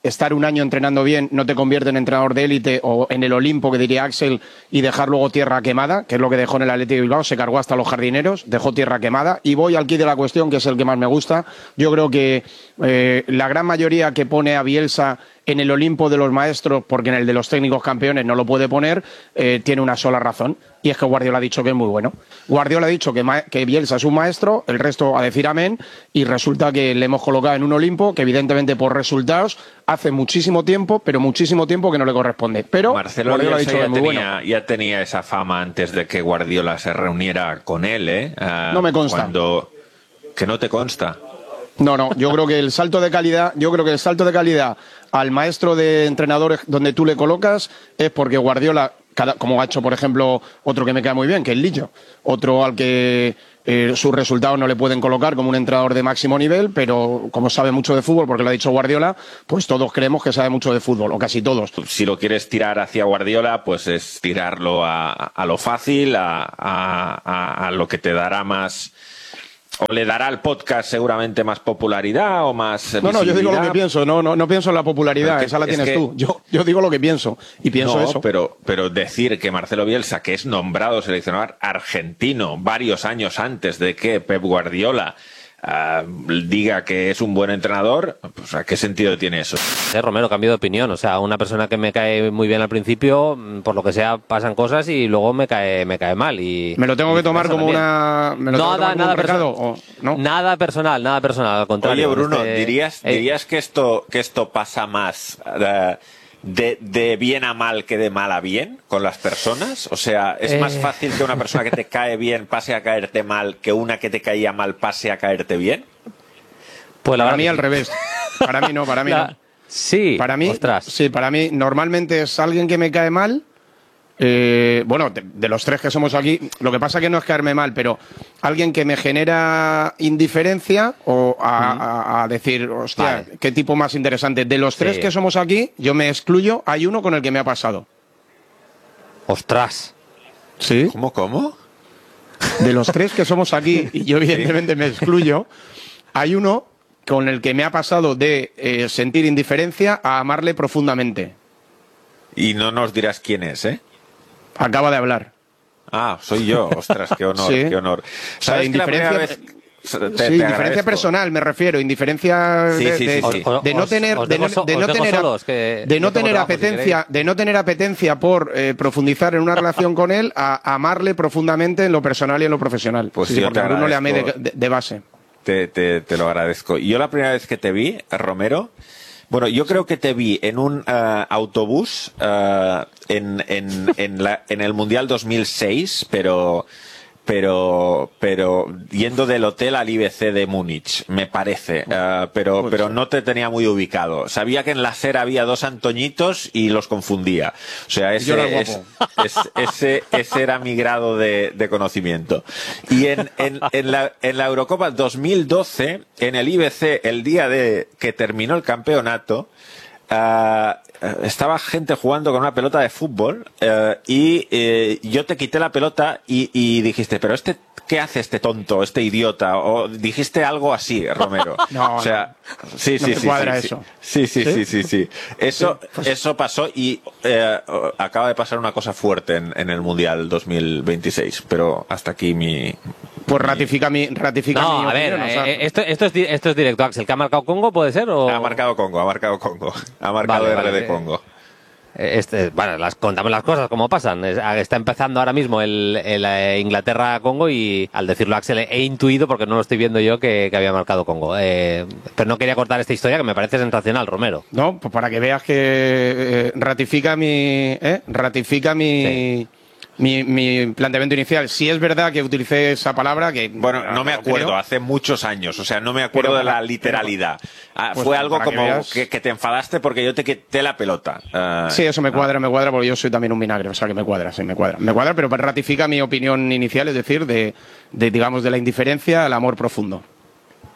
estar un año entrenando bien no te convierte en entrenador de élite o en el Olimpo, que diría Axel, y dejar luego tierra quemada, que es lo que dejó en el Athletic de Bilbao. Se cargó hasta los jardineros, dejó tierra quemada. Y voy al quid de la cuestión, que es el que más me gusta. Yo creo que la gran mayoría que pone a Bielsa en el Olimpo de los maestros, porque en el de los técnicos campeones no lo puede poner, tiene una sola razón, y es que Guardiola ha dicho que es muy bueno. Guardiola ha dicho que Bielsa es un maestro, el resto a decir amén, y resulta que le hemos colocado en un Olimpo que evidentemente por resultados hace muchísimo tiempo, pero muchísimo tiempo que no le corresponde. Pero Marcelo Guardiola ha dicho que es muy bueno. ya tenía esa fama antes de que Guardiola se reuniera con él, ¿eh? No me consta. Que no te consta. No, yo creo que el salto de calidad, al maestro de entrenadores donde tú le colocas es porque Guardiola, como ha hecho, por ejemplo, otro que me cae muy bien, que es Lillo, otro al que sus resultados no le pueden colocar como un entrenador de máximo nivel, pero como sabe mucho de fútbol, porque lo ha dicho Guardiola, pues todos creemos que sabe mucho de fútbol, o casi todos. Si lo quieres tirar hacia Guardiola, pues es tirarlo a lo fácil, a lo que te dará más... ¿O le dará al podcast seguramente más popularidad o más visibilidad? No, yo digo lo que pienso, no pienso en la popularidad, esa la tienes tú. Yo digo lo que pienso y pienso eso. Pero decir que Marcelo Bielsa, que es nombrado seleccionador argentino varios años antes de que Pep Guardiola diga que es un buen entrenador, pues ¿a qué sentido tiene eso? Romero, cambio de opinión. O sea, una persona que me cae muy bien al principio, por lo que sea, pasan cosas y luego me cae mal. Y ¿me lo tengo que tomar como una... Nada personal, al contrario. Oye, Bruno, ¿dirías que esto pasa más de bien a mal que de mal a bien con las personas? O sea, ¿es más fácil que una persona que te cae bien pase a caerte mal que una que te caía mal pase a caerte bien? Pues para mí al revés. Para mí no. Sí, para mí, ostras. Sí, para mí normalmente es alguien que me cae mal. Bueno, de los tres que somos aquí, lo que pasa que no es caerme mal, pero alguien que me genera indiferencia o a decir, hostia, vale, qué tipo más interesante. De los tres que somos aquí, yo me excluyo, hay uno con el que me ha pasado. ¡Ostras! ¿Sí? ¿Cómo? De los tres que somos aquí, y yo evidentemente me excluyo, hay uno con el que me ha pasado de sentir indiferencia a amarle profundamente. Y no nos dirás quién es, ¿eh? Acaba de hablar. Ah, soy yo. Ostras, qué honor, sí. Qué honor. ¿Sabes? Indiferencia, indiferencia personal, me refiero. Indiferencia de no tener apetencia por profundizar en una relación con él, a amarle profundamente en lo personal y en lo profesional. Pues sí, porque a Bruno le amé de base. Te lo agradezco. Y yo la primera vez que te vi, Romero... Bueno, yo creo que te vi en un autobús en el Mundial 2006, pero yendo del hotel al IBC de Múnich, me parece, pero no te tenía muy ubicado. Sabía que en la SER había dos Antoñitos y los confundía. O sea, ese era mi grado de conocimiento. Y en la Eurocopa 2012, en el IBC, el día de que terminó el campeonato, estaba gente jugando con una pelota de fútbol y yo te quité la pelota y dijiste, pero ¿qué hace este tonto, este idiota? O dijiste algo así, Romero. No, o sea, sí. Eso pasó y acaba de pasar una cosa fuerte en el Mundial 2026, pero hasta aquí mi... Pues ratifica mi opinión. A ver, o sea, esto es directo, Axel. ¿Que ha marcado Congo, puede ser? ¿O? Ha marcado Congo. Ha marcado de Congo. Contamos las cosas como pasan. Está empezando ahora mismo el Inglaterra-Congo y al decirlo Axel he intuido, porque no lo estoy viendo yo, que había marcado Congo. Pero no quería cortar esta historia que me parece sensacional, Romero. No, pues para que veas que ratifica mi planteamiento inicial. Sí es verdad que utilicé esa palabra que... Bueno, no me acuerdo, hace muchos años, o sea, no me acuerdo de la literalidad. Pues fue algo como que te enfadaste porque yo te quité la pelota. Sí, eso me cuadra porque yo soy también un vinagre, o sea que me cuadra, pero ratifica mi opinión inicial, es decir, digamos, de la indiferencia al amor profundo.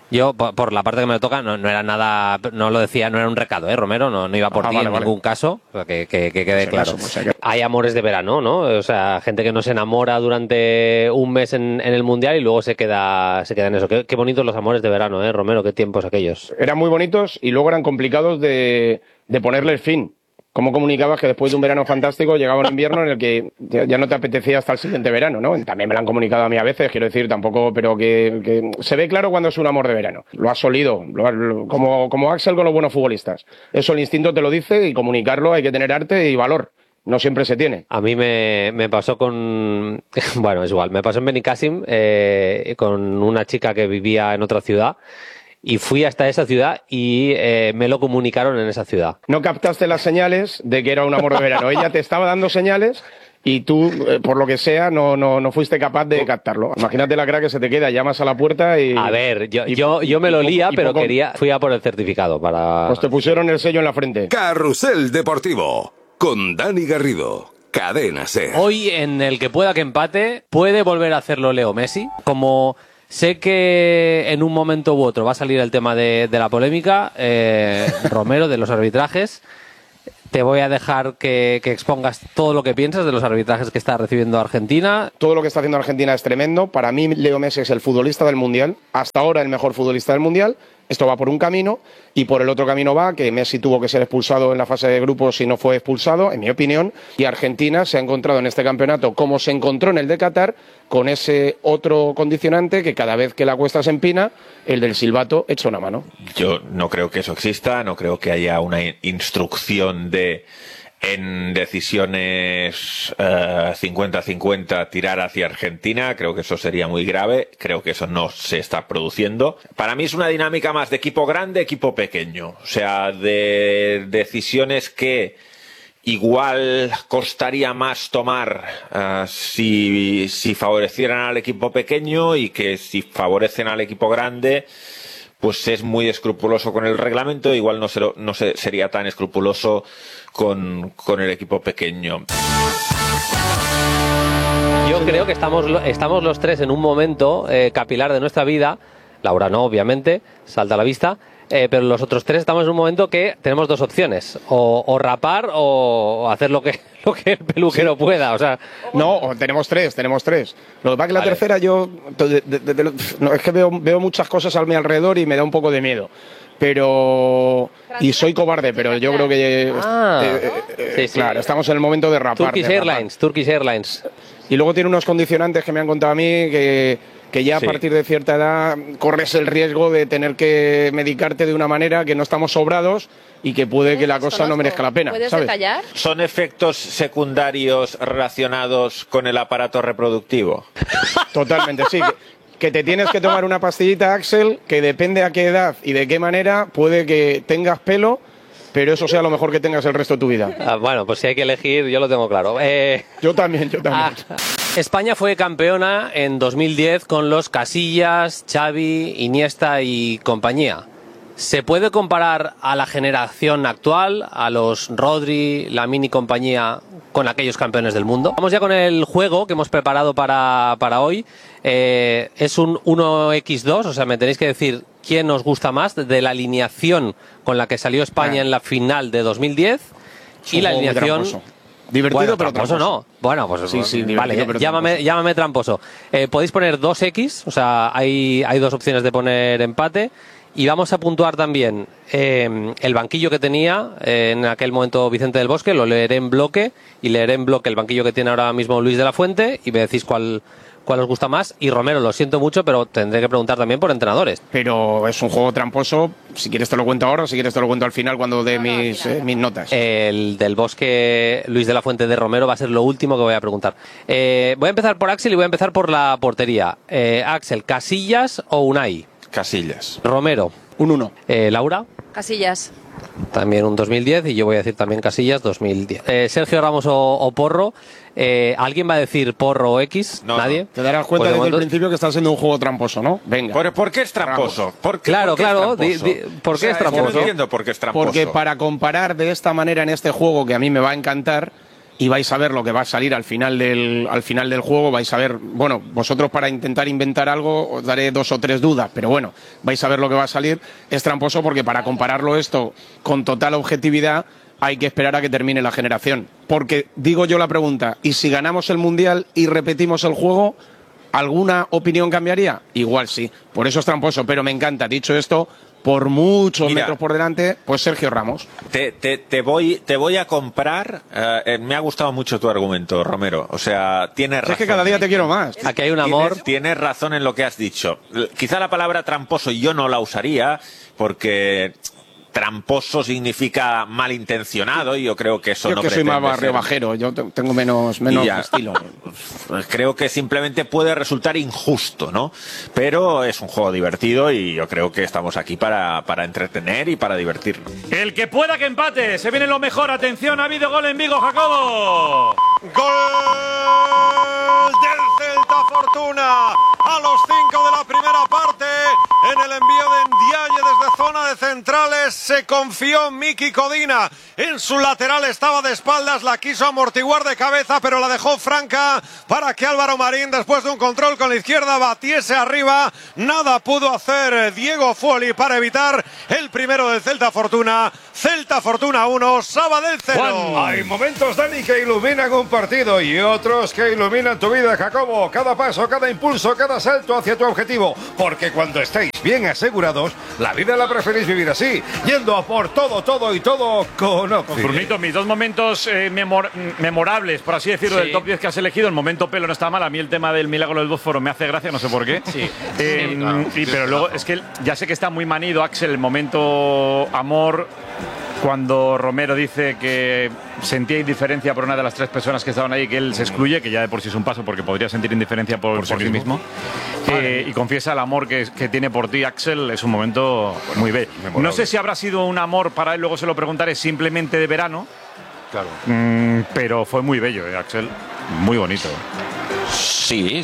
Yo, por la parte que me toca, no era nada, no lo decía, no era un recado, Romero, no iba por ti en ningún caso, o sea, que quede claro. Hay amores de verano, ¿no? O sea, gente que no se enamora durante un mes en el Mundial y luego se queda en eso. Qué bonitos los amores de verano, Romero, qué tiempos aquellos. Eran muy bonitos y luego eran complicados de ponerle el fin. ¿Cómo comunicabas que después de un verano fantástico llegaba un invierno en el que ya no te apetecía hasta el siguiente verano, ¿no? También me lo han comunicado a mí a veces, quiero decir, tampoco, pero que se ve claro cuando es un amor de verano. Lo has olido, como Axel con los buenos futbolistas. Eso el instinto te lo dice y comunicarlo hay que tener arte y valor. No siempre se tiene. A mí me pasó con... Bueno, es igual. Me pasó en Benicàssim con una chica que vivía en otra ciudad. Y fui hasta esa ciudad y me lo comunicaron en esa ciudad. No captaste las señales de que era un amor de verano. Ella te estaba dando señales y tú, por lo que sea, no fuiste capaz de captarlo. Imagínate la cara que se te queda, llamas a la puerta y... A ver, yo me lo lía, pero fui a por el certificado para... Pues te pusieron el sello en la frente. Carrusel Deportivo, con Dani Garrido. Cadena SER. Hoy, en el que pueda que empate, puede volver a hacerlo Leo Messi. Como... Sé que en un momento u otro va a salir el tema de la polémica, Romero, de los arbitrajes. Te voy a dejar que expongas todo lo que piensas de los arbitrajes que está recibiendo Argentina. Todo lo que está haciendo Argentina es tremendo. Para mí, Leo Messi es el futbolista del Mundial. Hasta ahora el mejor futbolista del Mundial. Esto va por un camino y por el otro camino va que Messi tuvo que ser expulsado en la fase de grupos y no fue expulsado, en mi opinión. Y Argentina se ha encontrado en este campeonato, como se encontró en el de Qatar, con ese otro condicionante que cada vez que la cuesta se empina, el del silbato echa una mano. Yo no creo que eso exista, no creo que haya una instrucción en decisiones 50-50 tirar hacia Argentina. Creo que eso sería muy grave, creo que eso no se está produciendo. Para mí es una dinámica más de equipo grande, equipo pequeño, o sea, de decisiones que igual costaría más tomar si favorecieran al equipo pequeño, y que si favorecen al equipo grande pues es muy escrupuloso con el reglamento, igual no sería tan escrupuloso con el equipo pequeño. Yo creo que estamos los tres en un momento capilar de nuestra vida. Laura no, obviamente, salta a la vista. Pero los otros tres estamos en un momento que tenemos dos opciones: o rapar o hacer lo que el peluquero pueda. O sea, no, tenemos tres. Lo que pasa es que la tercera es que veo muchas cosas a mi alrededor y me da un poco de miedo. Pero... Y soy cobarde, pero yo creo que... Claro, estamos en el momento de rapar. Turkish Airlines. Y luego tiene unos condicionantes que me han contado a mí que ya a partir de cierta edad corres el riesgo de tener que medicarte de una manera que no estamos sobrados y que puede que la cosa no merezca la pena. ¿Puedes ¿sabes? detallar? ¿Son efectos secundarios relacionados con el aparato reproductivo? Totalmente, sí. Que te tienes que tomar una pastillita, Axel, que depende a qué edad y de qué manera puede que tengas pelo, pero eso sea lo mejor que tengas el resto de tu vida. Bueno, pues si hay que elegir, yo lo tengo claro. Yo también. España fue campeona en 2010 con los Casillas, Xavi, Iniesta y compañía. ¿Se puede comparar a la generación actual, a los Rodri, Lamine y compañía, con aquellos campeones del mundo? Vamos ya con el juego que hemos preparado para hoy. Es un 1x2, o sea, me tenéis que decir quién os gusta más de la alineación con la que salió España en la final de 2010 y la alineación... Divertido, pero tramposo. No. Bueno, pues sí, vale, llámame tramposo. Podéis poner 2x, o sea, hay dos opciones de poner empate. Y vamos a puntuar también el banquillo que tenía en aquel momento Vicente del Bosque, lo leeré en bloque, y leeré en bloque el banquillo que tiene ahora mismo Luis de la Fuente, y me decís cuál os gusta más. Y Romero, lo siento mucho, pero tendré que preguntar también por entrenadores. Pero es un juego tramposo. Si quieres te lo cuento ahora, si quieres te lo cuento al final cuando dé mis notas. El del Bosque, Luis de la Fuente de Romero, va a ser lo último que voy a preguntar. Voy a empezar por Axel y voy a empezar por la portería. Axel, ¿Casillas o Unai? Casillas. Romero. Un 1. Laura. Casillas. También un 2010, y yo voy a decir también Casillas 2010. Sergio Ramos o Porro. ¿Alguien va a decir Porro o X? No, ¿Nadie? Te darás cuenta Pues desde el principio que está siendo un juego tramposo, ¿no? Venga. ¿Por qué es tramposo? Claro. ¿Por qué es tramposo? No entiendo por qué es tramposo. Porque para comparar de esta manera en este juego, que a mí me va a encantar, y vais a ver lo que va a salir al final del juego, vais a ver, bueno, vosotros para intentar inventar algo os daré 2 o 3 dudas, pero bueno, vais a ver lo que va a salir. Es tramposo porque para compararlo esto con total objetividad hay que esperar a que termine la generación. Porque digo yo la pregunta, ¿y si ganamos el Mundial y repetimos el juego, alguna opinión cambiaría? Igual sí, por eso es tramposo, pero me encanta. Dicho esto, por muchos metros por delante, pues Sergio Ramos. Te voy a comprar. Me ha gustado mucho tu argumento, Romero. O sea, tienes razón. Es que cada día te quiero más. Aquí hay un amor. Tienes razón en lo que has dicho. Quizá la palabra tramposo yo no la usaría, porque tramposo significa malintencionado y yo creo que eso yo no que soy más barrio ser. Bajero, yo tengo menos estilo. Creo que simplemente puede resultar injusto, ¿no? Pero es un juego divertido y yo creo que estamos aquí para entretener y para divertirnos. El que pueda que empate, se viene lo mejor. Atención, ha habido gol en Vigo, Jacobo. Gol del Celta Fortuna a los 5 de la primera parte. En el envío de Ndiaye desde zona de centrales se confió Miki Codina. En su lateral estaba de espaldas, la quiso amortiguar de cabeza, pero la dejó franca para que Álvaro Marín, después de un control con la izquierda, batiese arriba. Nada pudo hacer Diego Fuoli para evitar el primero del Celta Fortuna. Celta Fortuna 1, Sabadell 0. Hay momentos, Dani, que iluminan un partido y otros que iluminan tu vida, Jacobo. Cada paso, cada impulso, cada salto hacia tu objetivo. Porque cuando estáis bien asegurados, la vida la preferís vivir así, yendo a por todo y todo con Occi. Brunito, mis 2 momentos memorables, por así decirlo, del top 10 que has elegido. El momento pelo no está mal. A mí el tema del milagro del Bósforo me hace gracia, no sé por qué. Sí. Claro. Pero luego es que ya sé que está muy manido, Axel, el momento amor, cuando Romero dice que sentía indiferencia por una de las 3 personas que estaban ahí, que él se excluye, que ya de por sí es un paso porque podría sentir indiferencia por sí mismo. Y confiesa el amor que tiene por ti, Axel. Es un momento muy bello. No sé si habrá sido un amor para él, luego se lo preguntaré, simplemente de verano. Claro. Pero fue muy bello, Axel. Muy bonito. Sí.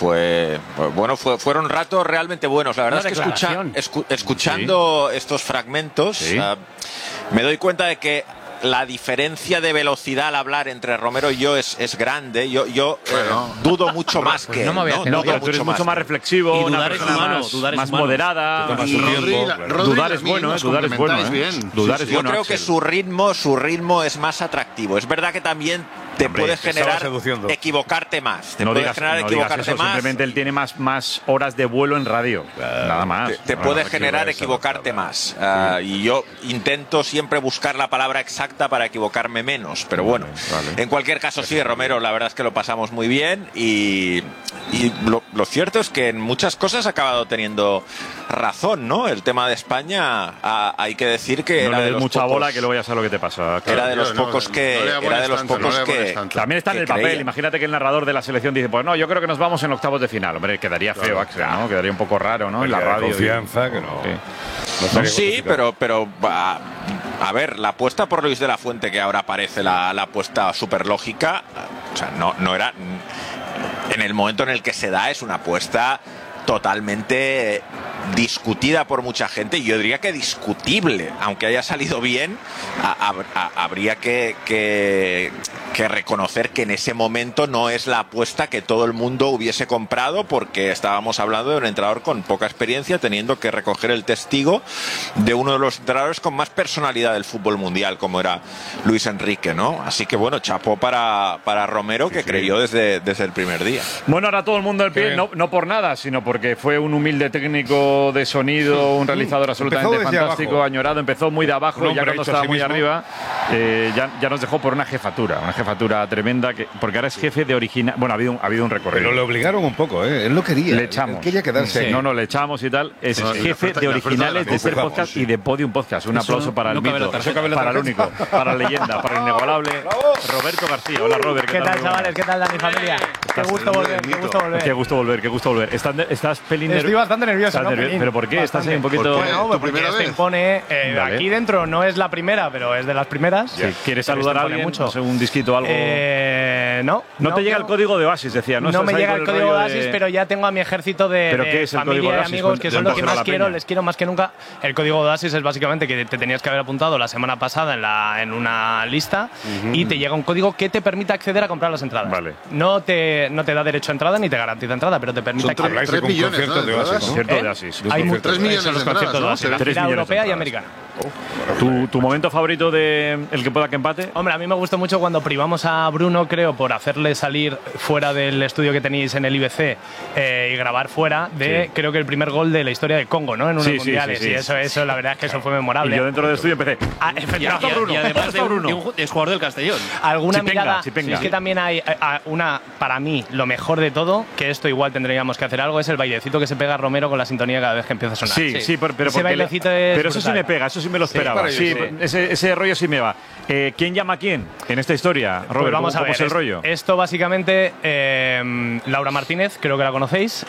Fueron ratos realmente buenos. La verdad es que escuchando estos fragmentos, me doy cuenta de que la diferencia de velocidad al hablar entre Romero y yo es grande. Yo dudo mucho más que él. No, pero tú eres mucho más reflexivo, y una dudar es persona humano, más moderada. Dudar es bueno, Dudar es bueno. Yo creo que su ritmo es más atractivo. Es verdad que también te puede generar equivocarte más. No digas eso, simplemente él tiene más horas de vuelo en radio. Nada más. Te puede generar equivocarte más. Y yo intento siempre buscar la palabra exacta para equivocarme menos. Pero bueno, en cualquier caso sí, Romero, la verdad es que lo pasamos muy bien y lo cierto es que en muchas cosas ha acabado teniendo razón, ¿no? El tema de España, hay que decir que no era le de des los mucha pocos, bola, que luego ya sabe lo que te pasa. Era de los pocos que también está en el papel. creía. Imagínate que el narrador de la selección dice, pues no, yo creo que nos vamos en octavos de final. Hombre, quedaría feo, Axel, ¿no? Quedaría un poco raro, ¿no? En la radio. Confianza, que no. Sí, pero a ver, la apuesta por Luis de la Fuente, que ahora parece la apuesta súper lógica, o sea, no era. En el momento en el que se da, es una apuesta totalmente discutida por mucha gente, y yo diría que discutible, aunque haya salido bien, habría que reconocer que en ese momento no es la apuesta que todo el mundo hubiese comprado, porque estábamos hablando de un entrenador con poca experiencia, teniendo que recoger el testigo de uno de los entrenadores con más personalidad del fútbol mundial, como era Luis Enrique, ¿no? Así que bueno, chapó para Romero, que creyó desde el primer día. Bueno, ahora todo el mundo al pie, no por nada, sino porque fue un humilde técnico de sonido, un realizador absolutamente fantástico, abajo. Añorado, empezó muy de abajo, ya cuando estaba muy arriba, ya nos dejó por una jefatura tremenda, porque ahora es jefe de original. Bueno, ha habido un recorrido. Pero le obligaron un poco, él no quería. Le echamos. Él quería quedarse ahí. No, le echamos y tal. Es jefe de originales de Ser Podcast y de Podium Podcast. Un aplauso para el mito, para el único, para la leyenda, para el inigualable Roberto García. Hola, Robert. ¿Qué tal, chavales? ¿Qué tal, Dani, familia? Qué gusto volver. Qué gusto volver. ¿Estás pelín Estoy bastante nervioso, ¿no? ¿Pero por qué? ¿Estás ahí un poquito...? No, porque esto impone… aquí dentro no es la primera, pero es de las primeras. ¿Quieres saludar a alguien? Mucho. No sé, un disquito algo? No. No te llega el código de Oasis, decía. No me llega el código de Oasis, pero ya tengo a mi ejército de familia y amigos que son los que más quiero, les quiero más que nunca. El código de Oasis es básicamente que te tenías que haber apuntado la semana pasada en una lista y te llega un código que te permite acceder a comprar las entradas. Vale. No te da derecho a entrada ni te garantiza entrada, pero te permite acceder. Son 3 millones, ¿no? de Oasis, ¿no? Hay 3 millones los de conciertos de entradas, Oasis, ¿no? la gira europea y americana. ¿Tu momento favorito de el que pueda que empate? Hombre, a mí me gustó mucho cuando privamos a Bruno, creo, por hacerle salir fuera del estudio que teníais en el IBC y grabar fuera de, creo que el primer gol de la historia de Congo, ¿no? En unos mundiales. Y eso, la verdad es que eso fue memorable. Y yo dentro del estudio empecé. Efectivamente. Bruno, Y además es jugador del Castellón. Alguna mirada. Es que también hay una, para mí, lo mejor de todo, que esto igual tendríamos que hacer algo, es el bailecito que se pega Romero con la sintonía cada vez que empieza a sonar. Sí, pero ese bailecito es pero eso sí brutal. me pega, eso sí me lo esperaba. Sí, ese rollo sí me va. ¿Quién llama a quién en esta historia, Robert? Pues vamos a ver, ¿Cómo es el rollo? Esto básicamente, Laura Martínez, creo que la conocéis,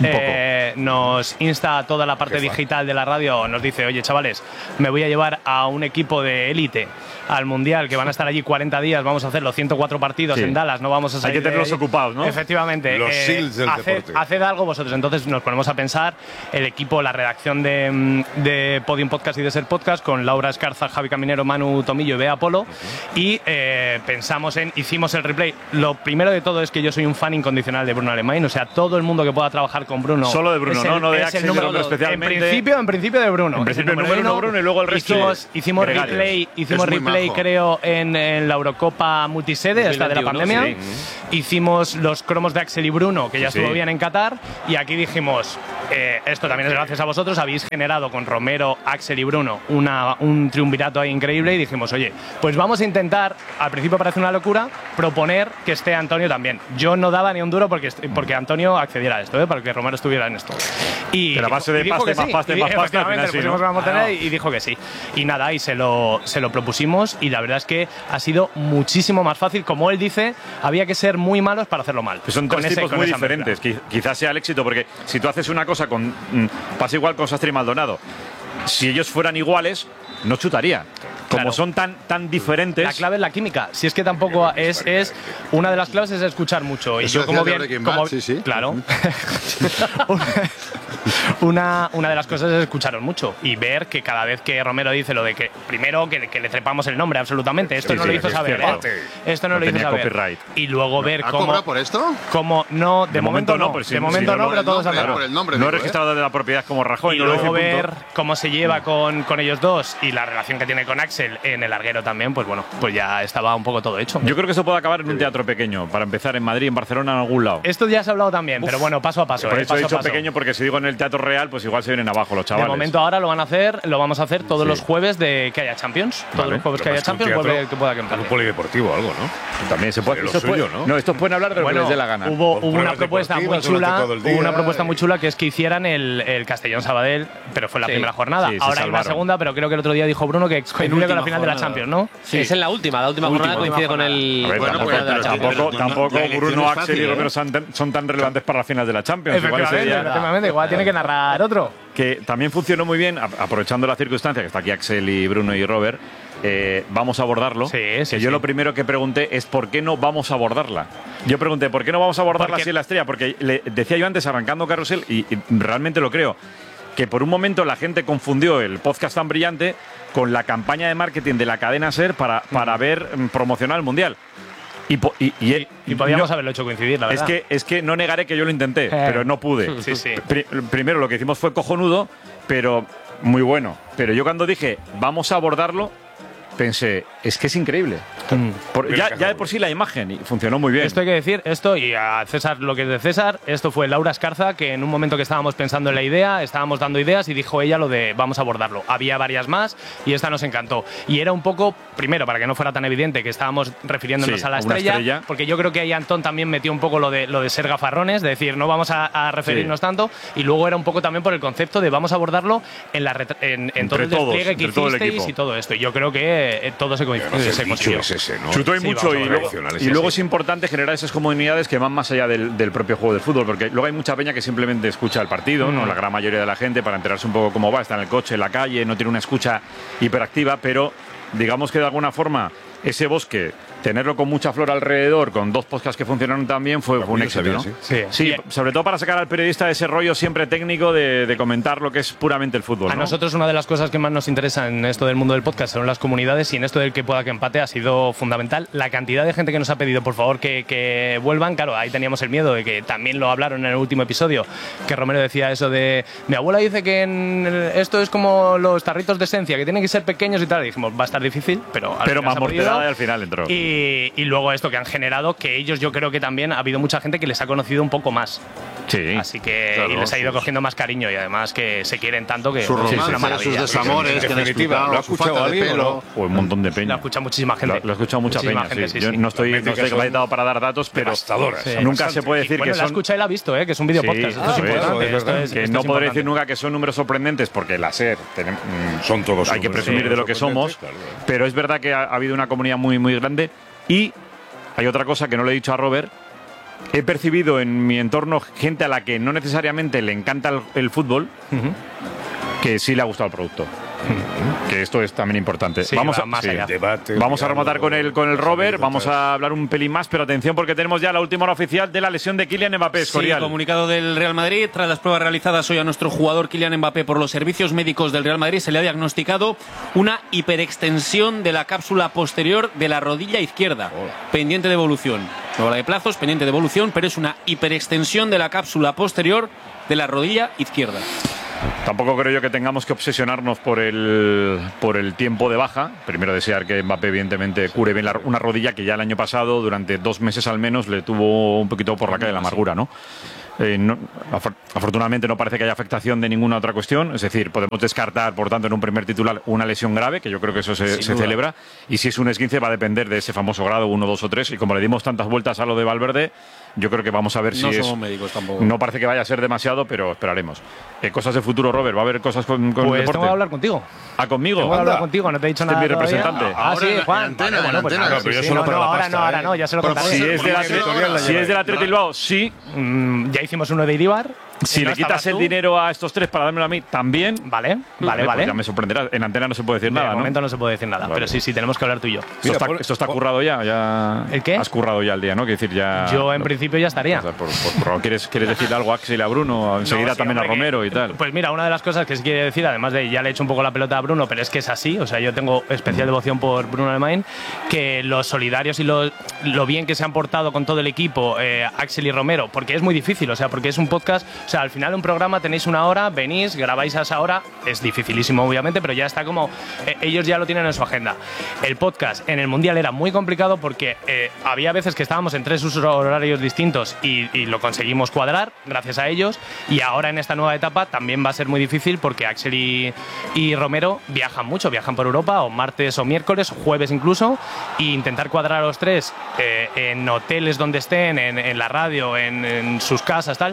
nos insta a toda la parte digital de la radio, nos dice, oye chavales, me voy a llevar a un equipo de élite al Mundial, que van a estar allí 40 días, vamos a hacer los 104 partidos en Dallas, no vamos a salir. Hay que tenerlos ocupados, ¿no? Efectivamente. Los SEALs del deporte. Haced algo vosotros. Entonces nos ponemos a pensar, el equipo, la redacción de Podium Podcast y de Ser Podcast, con Laura Escarza, Javi Caminero, Manu Tomillo y Bea Polo, y pensamos hicimos el replay. Lo primero de todo es que yo soy un fan incondicional de Bruno Alemán, o sea, todo el mundo que pueda trabajar con Bruno. Solo de Bruno, no de Axel, especialmente. En principio de Bruno. En principio el número uno Bruno y luego el resto. Hicimos replay, creo, en la Eurocopa multisede, esta de la pandemia. Sí. Hicimos los cromos de Axel y Bruno, que ya estuvo bien en Qatar, y aquí dijimos, esto también es gracias a vosotros, habéis generado con Romero, Axel y Bruno un triunvirato ahí increíble, y dijimos, oye, pues vamos a intentar, al principio parece una locura, proponer que esté Antonio también. Yo no daba ni un duro porque Antonio accediera a esto, para que Romero estuviera en esto. Y que la base de pasta, y dijo que sí. Y nada, y se lo propusimos, y la verdad es que ha sido muchísimo más fácil. Como él dice, había que ser muy malos para hacerlo mal. Son tres tipos muy diferentes. Quizás sea el éxito, porque si tú haces una cosa pasa igual con Sastre y Maldonado. Si ellos fueran iguales, no chutaría. Como son tan diferentes. La clave es la química. Si es que tampoco es una de las claves es escuchar mucho. Y eso yo como bien, sí. Claro. Una de las cosas es escucharos mucho y ver que cada vez que Romero dice lo de que primero que le trepamos el nombre absolutamente. Esto no lo hizo saber. Esto no lo hizo saber. Copyright. Y luego ver ¿Ha cómo. cobrado por esto? No, de momento no. De momento no, pero todos han por el nombre. No he registrado de la propiedad como Rajoy. Y luego ver cómo se lleva con ellos dos y la relación que tiene con Axel en el larguero también, pues bueno, pues ya estaba un poco todo hecho. Yo creo que eso puede acabar en un teatro pequeño, para empezar en Madrid, en Barcelona, en algún lado. Esto ya se ha hablado también, pero bueno, paso a paso. Por eso he dicho paso. pequeño, porque si digo en el teatro real, pues igual se vienen abajo los chavales. De momento ahora lo vamos a hacer todos los jueves de que haya Champions. Todos los jueves que haya Champions, vuelve que pueda que empate. Un polideportivo o algo, ¿no? También se puede. Lo suyo, ¿no? No, estos pueden hablar de lo que les dé la gana. Hubo una propuesta muy chula. Hubo una propuesta muy chula que es que hicieran el Castellón Sabadell, pero fue la primera jornada. Ahora hay una segunda, pero creo que el otro día dijo Bruno que coincide con la final de la Champions, ¿no? Sí, es en la última jornada coincide con el. Tampoco Bruno, Axel y Romero son tan relevantes para las finales de la Champions. Efectivamente, igual tiene que narrar otro. Que también funcionó muy bien, aprovechando la circunstancia que está aquí Axel y Bruno y Robert. Vamos a abordarlo. Yo lo primero que pregunté es ¿por qué no vamos a abordarla? Yo pregunté ¿por qué no vamos a abordarla así en la estrella? Porque le decía yo antes, arrancando Carrusel, y realmente lo creo, que por un momento la gente confundió el podcast tan brillante con la campaña de marketing de la cadena SER para ver promocionar el Mundial. Y podíamos haberlo hecho coincidir, la verdad. Es que no negaré que yo lo intenté, pero no pude. Primero lo que hicimos fue cojonudo, pero muy bueno. Pero yo cuando dije vamos a abordarlo, pensé, es que es increíble. Ya de por sí la imagen, y funcionó muy bien. Esto hay que decir, y a César lo que es de César, esto fue Laura Escarza, que en un momento que estábamos pensando en la idea, estábamos dando ideas y dijo ella lo de vamos a abordarlo. Había varias más y esta nos encantó. Y era un poco, primero, para que no fuera tan evidente que estábamos refiriéndonos a la estrella, porque yo creo que ahí Antón también metió un poco lo de ser gafarrones, de decir, no vamos a referirnos tanto, y luego era un poco también por el concepto de vamos a abordarlo en todo el despliegue que hicisteis y todo esto. Y yo creo que todo se consiguió. Chutó y mucho, y luego es importante generar esas comunidades que van más allá del propio juego de fútbol, porque luego hay mucha peña que simplemente escucha el partido, ¿no? La gran mayoría de la gente, para enterarse un poco cómo va, está en el coche, en la calle, no tiene una escucha hiperactiva, pero digamos que de alguna forma ese bosque tenerlo con mucha flor alrededor, con 2 podcasts que funcionaron también, fue un éxito, ¿no? Sí, sobre todo para sacar al periodista ese rollo siempre técnico de comentar lo que es puramente el fútbol, ¿no? A nosotros una de las cosas que más nos interesa en esto del mundo del podcast son las comunidades, y en esto del que pueda que empate ha sido fundamental. La cantidad de gente que nos ha pedido, por favor, que vuelvan, claro, ahí teníamos el miedo de que también lo hablaron en el último episodio, que Romero decía eso de, mi abuela dice que esto es como los tarritos de esencia, que tienen que ser pequeños y tal, y dijimos, va a estar difícil, pero más mortedad y al final entró. Y luego esto que han generado, que ellos, yo creo que también ha habido mucha gente que les ha conocido un poco más. Sí. Así que claro, y les ha ido cogiendo más cariño, y además que se quieren tanto que Su romance, es una maravilla. sus desamores, que han explicado, ¿lo ha escuchado alguien o un montón de peña? Lo ha escuchado muchísima gente. Lo ha escuchado mucha Muchísima peña, gente, sí. sí, Yo sí. no estoy capacitado para dar datos, pero nunca se puede decir bueno, que la son... escucha y la ha visto, que es un video podcast. Esto es importante. Que no podré decir nunca que son números sorprendentes, porque la SER son todos. Hay que presumir de lo que somos, pero es verdad que ha habido una comunidad muy, muy grande. Y hay otra cosa que no le he dicho a Robert. He percibido en mi entorno gente a la que no necesariamente le encanta el fútbol, que sí le ha gustado el producto. Que esto es también importante. Sí, vamos más allá. Vamos a rematar con el Robert, vamos a hablar un pelín más, pero atención porque tenemos ya la última hora oficial de la lesión de Kylian Mbappé. Sí, comunicado del Real Madrid. Tras las pruebas realizadas hoy a nuestro jugador Kylian Mbappé por los servicios médicos del Real Madrid, se le ha diagnosticado una hiperextensión de la cápsula posterior de la rodilla izquierda, pendiente de evolución. No habla de plazos, pendiente de evolución, pero es una hiperextensión de la cápsula posterior de la rodilla izquierda. Tampoco creo yo que tengamos que obsesionarnos por el tiempo de baja. Primero desear que Mbappé evidentemente cure bien una rodilla que ya el año pasado, durante 2 meses al menos, le tuvo un poquito por la calle la amargura, ¿no? Afortunadamente no parece que haya afectación de ninguna otra cuestión, es decir, podemos descartar, por tanto, en un primer titular una lesión grave, que yo creo que eso se celebra, y si es un esguince va a depender de ese famoso grado 1, 2 o 3, y como le dimos tantas vueltas a lo de Valverde, yo creo que vamos a ver si no somos médicos tampoco. No parece que vaya a ser demasiado, pero esperaremos. Cosas de futuro, Robert, ¿va a haber cosas con pues deporte? tengo que hablar contigo. ¿Conmigo? Tengo que hablar contigo, no te he dicho nada mi todavía. representante. Sí, Juan. Bueno, pues nada, ahora no, ya se lo contaré. Si es del Athletic Bilbao, sí. Ya hicimos uno de Iríbar. Si le quitas el dinero a estos 3 para dármelo a mí, también. Vale. Pues ya me sorprenderá. En antena no se puede decir nada, ¿no? De momento no se puede decir nada, vale. Pero sí, tenemos que hablar tú y yo. Esto está currado ya. ¿El qué? Has currado ya el día, ¿no? Quiero decir, ya. Yo en principio ya estaría. ¿Quieres decir algo a Axel y a Bruno? Enseguida también a Romero y tal. Pues mira, una de las cosas que sí quiere decir, además de ya le he hecho un poco la pelota a Bruno, pero es que es así. O sea, yo tengo especial devoción por Bruno Alemán, que los solidarios y lo bien que se han portado con todo el equipo, Axel y Romero, porque es muy difícil, o sea, porque es un podcast, o sea, al final un programa tenéis una hora, venís, grabáis a esa hora, es dificilísimo obviamente, pero ya está como, ellos ya lo tienen en su agenda. El podcast en el Mundial era muy complicado porque había veces que estábamos en 3 usos horarios distintos y lo conseguimos cuadrar gracias a ellos, y ahora en esta nueva etapa también va a ser muy difícil porque Axel y Romero viajan mucho, viajan por Europa, o martes o miércoles, jueves incluso, e intentar cuadrar a los 3 en hoteles donde estén, en la radio, en sus casas, tal,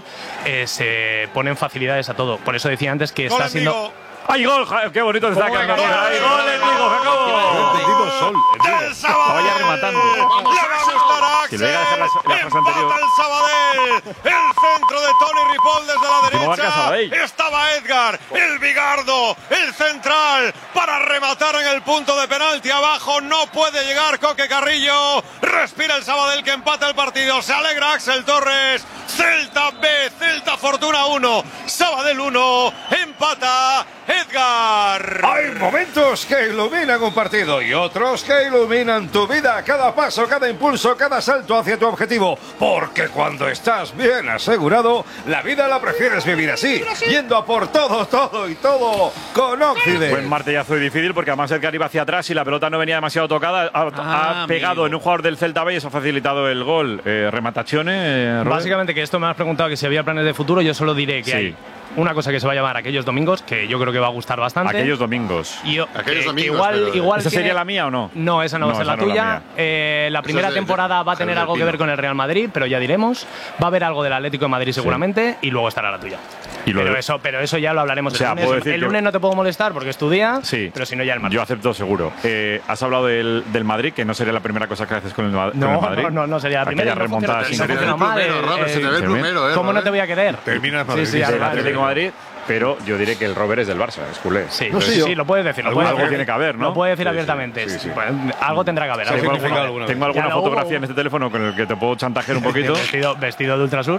se ponen facilidades a todo. Por eso decía antes que está siendo... ¡Ay, gol! ¡Qué bonito está quedando! ¡Ay, gol, Enrico, Jacobo! ¡Del Sabadell! Vaya rematando. ¡Le va a gustar a Axel! Si le voy a dejar la frase anterior. ¡Empata el Sabadell! El centro de Toni Ripoll desde la derecha. Estaba Edgar, el bigardo, el central, para rematar en el punto de penalti. Abajo no puede llegar Coque Carrillo. Respira el Sabadell que empata el partido. Se alegra Axel Torres. Celta B, Celta Fortuna 1, Sabadell 1, empata Edgar. Hay momentos que iluminan un partido y otros que iluminan tu vida. Cada paso, cada impulso, cada salto hacia tu objetivo. Porque cuando estás bien asegurado, la vida la prefieres vivir así, yendo a por todo, todo y todo con Occident. Buen martillazo y difícil porque además Edgar iba hacia atrás y la pelota no venía demasiado tocada. Ha pegado en un jugador del Celta B y eso ha facilitado el gol. Rematazione, básicamente que esto me has preguntado que si había planes de futuro, yo solo diré que hay una cosa que se va a llamar Aquellos Domingos, que yo creo que va a gustar bastante. Aquellos Domingos. Aquellos Domingos. Igual ¿Esa sería la mía o no? No, esa no va a ser la tuya. La primera temporada va a tener algo que ver con el Real Madrid, pero ya diremos. Va a haber algo del Atlético de Madrid seguramente y luego estará la tuya. Pero eso ya lo hablaremos el lunes. El lunes no te puedo molestar porque es tu día, pero si no ya el martes. Yo acepto seguro. Has hablado del Madrid, que no sería la primera cosa que haces con el Madrid. No sería la primera. Aquella remontada sin se te ve el plumero, ¿Cómo no te voy a querer? Termina el Atlético de Madrid. pero yo diré que el Robert es del Barça, es culé. Sí, sí, lo puedes decir. Algo tiene que haber, ¿no? Lo puedes decir abiertamente. Sí. Bueno, algo tendrá que haber. Tengo alguna fotografía en este teléfono con el que te puedo chantajear un poquito. ¿Vestido de Ultrasur?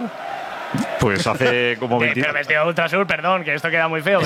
Pues hace como 20 Pero vestido de Ultrasur, perdón, que esto queda muy feo.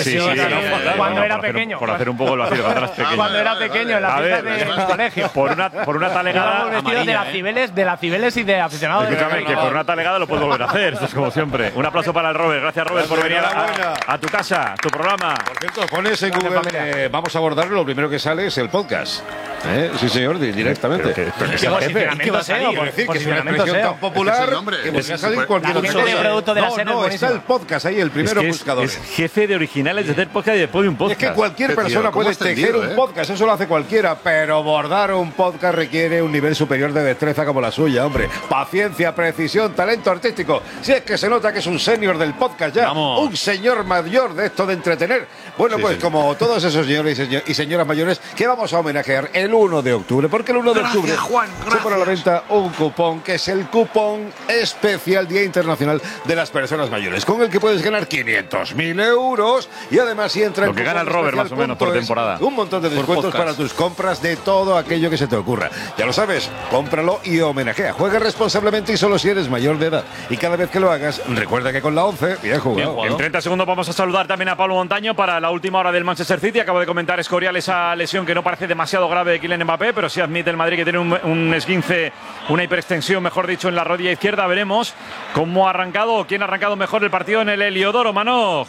Cuando era pequeño. Por hacer un poco el vacío atrás pequeño. Cuando era pequeño, en la fiesta del colegio. Por una talegada. Vestido de la Cibeles y de aficionados. Escúchame, que por una talegada lo puedes volver a hacer. Esto es como siempre. Un aplauso para el Robert. Gracias, Robert, por venir a tu casa, tu programa. Por cierto, pones en Google, vamos a abordarlo, lo primero que sale es el podcast. Sí, señor, directamente. ¿Qué va a salir? Por decir que es una expresión tan popular que podría salir cualquier cosa. No, está el podcast ahí, el primero buscador. Es jefe de originales de hacer podcast y después de un podcast. Es que cualquier persona puede tejer un podcast, eso lo hace cualquiera, pero bordar un podcast requiere un nivel superior de destreza como la suya, hombre. Paciencia, precisión, talento artístico. Si es que se nota que es un senior del podcast ya, un señor mayor de esto de entretener. Bueno, pues como todos esos señores y señoras mayores que vamos a homenajear el 1 de octubre, porque el 1 de octubre se pone a la venta un cupón que es el cupón especial Día Internacional de las Personas Mayores, con el que puedes ganar 500.000 euros y además si entra lo que gana el Robert más o menos por temporada. Un montón de descuentos para tus compras de todo aquello que se te ocurra. Ya lo sabes, cómpralo y homenajea. Juega responsablemente y solo si eres mayor de edad. Y cada vez que lo hagas, recuerda que con la 11, bien jugado. En 30 segundos vamos a saludar también a Pablo Montaño para la última hora del Manchester City. Acabo de comentar Escorial esa lesión que no parece demasiado grave de Kylian Mbappé, pero sí admite el Madrid que tiene un esguince, una hiperextensión, mejor dicho, en la rodilla izquierda. Veremos cómo ha arrancado o quién ha arrancado mejor el partido en el Heliodoro, Manoj.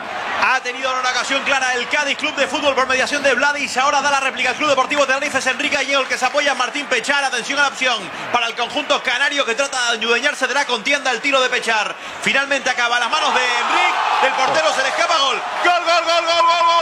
Ha tenido una ocasión clara el Cádiz Club de Fútbol por mediación de Vladis. Ahora da la réplica al Club Deportivo Tenerife. Es Enrique Gallego el que se apoya en Martín Pechar. Atención a la opción para el conjunto canario que trata de adueñarse de la contienda. El tiro de Pechar finalmente acaba a las manos de Enrique. Del portero se le escapa gol. ¡Gol, gol, gol, gol, gol, gol!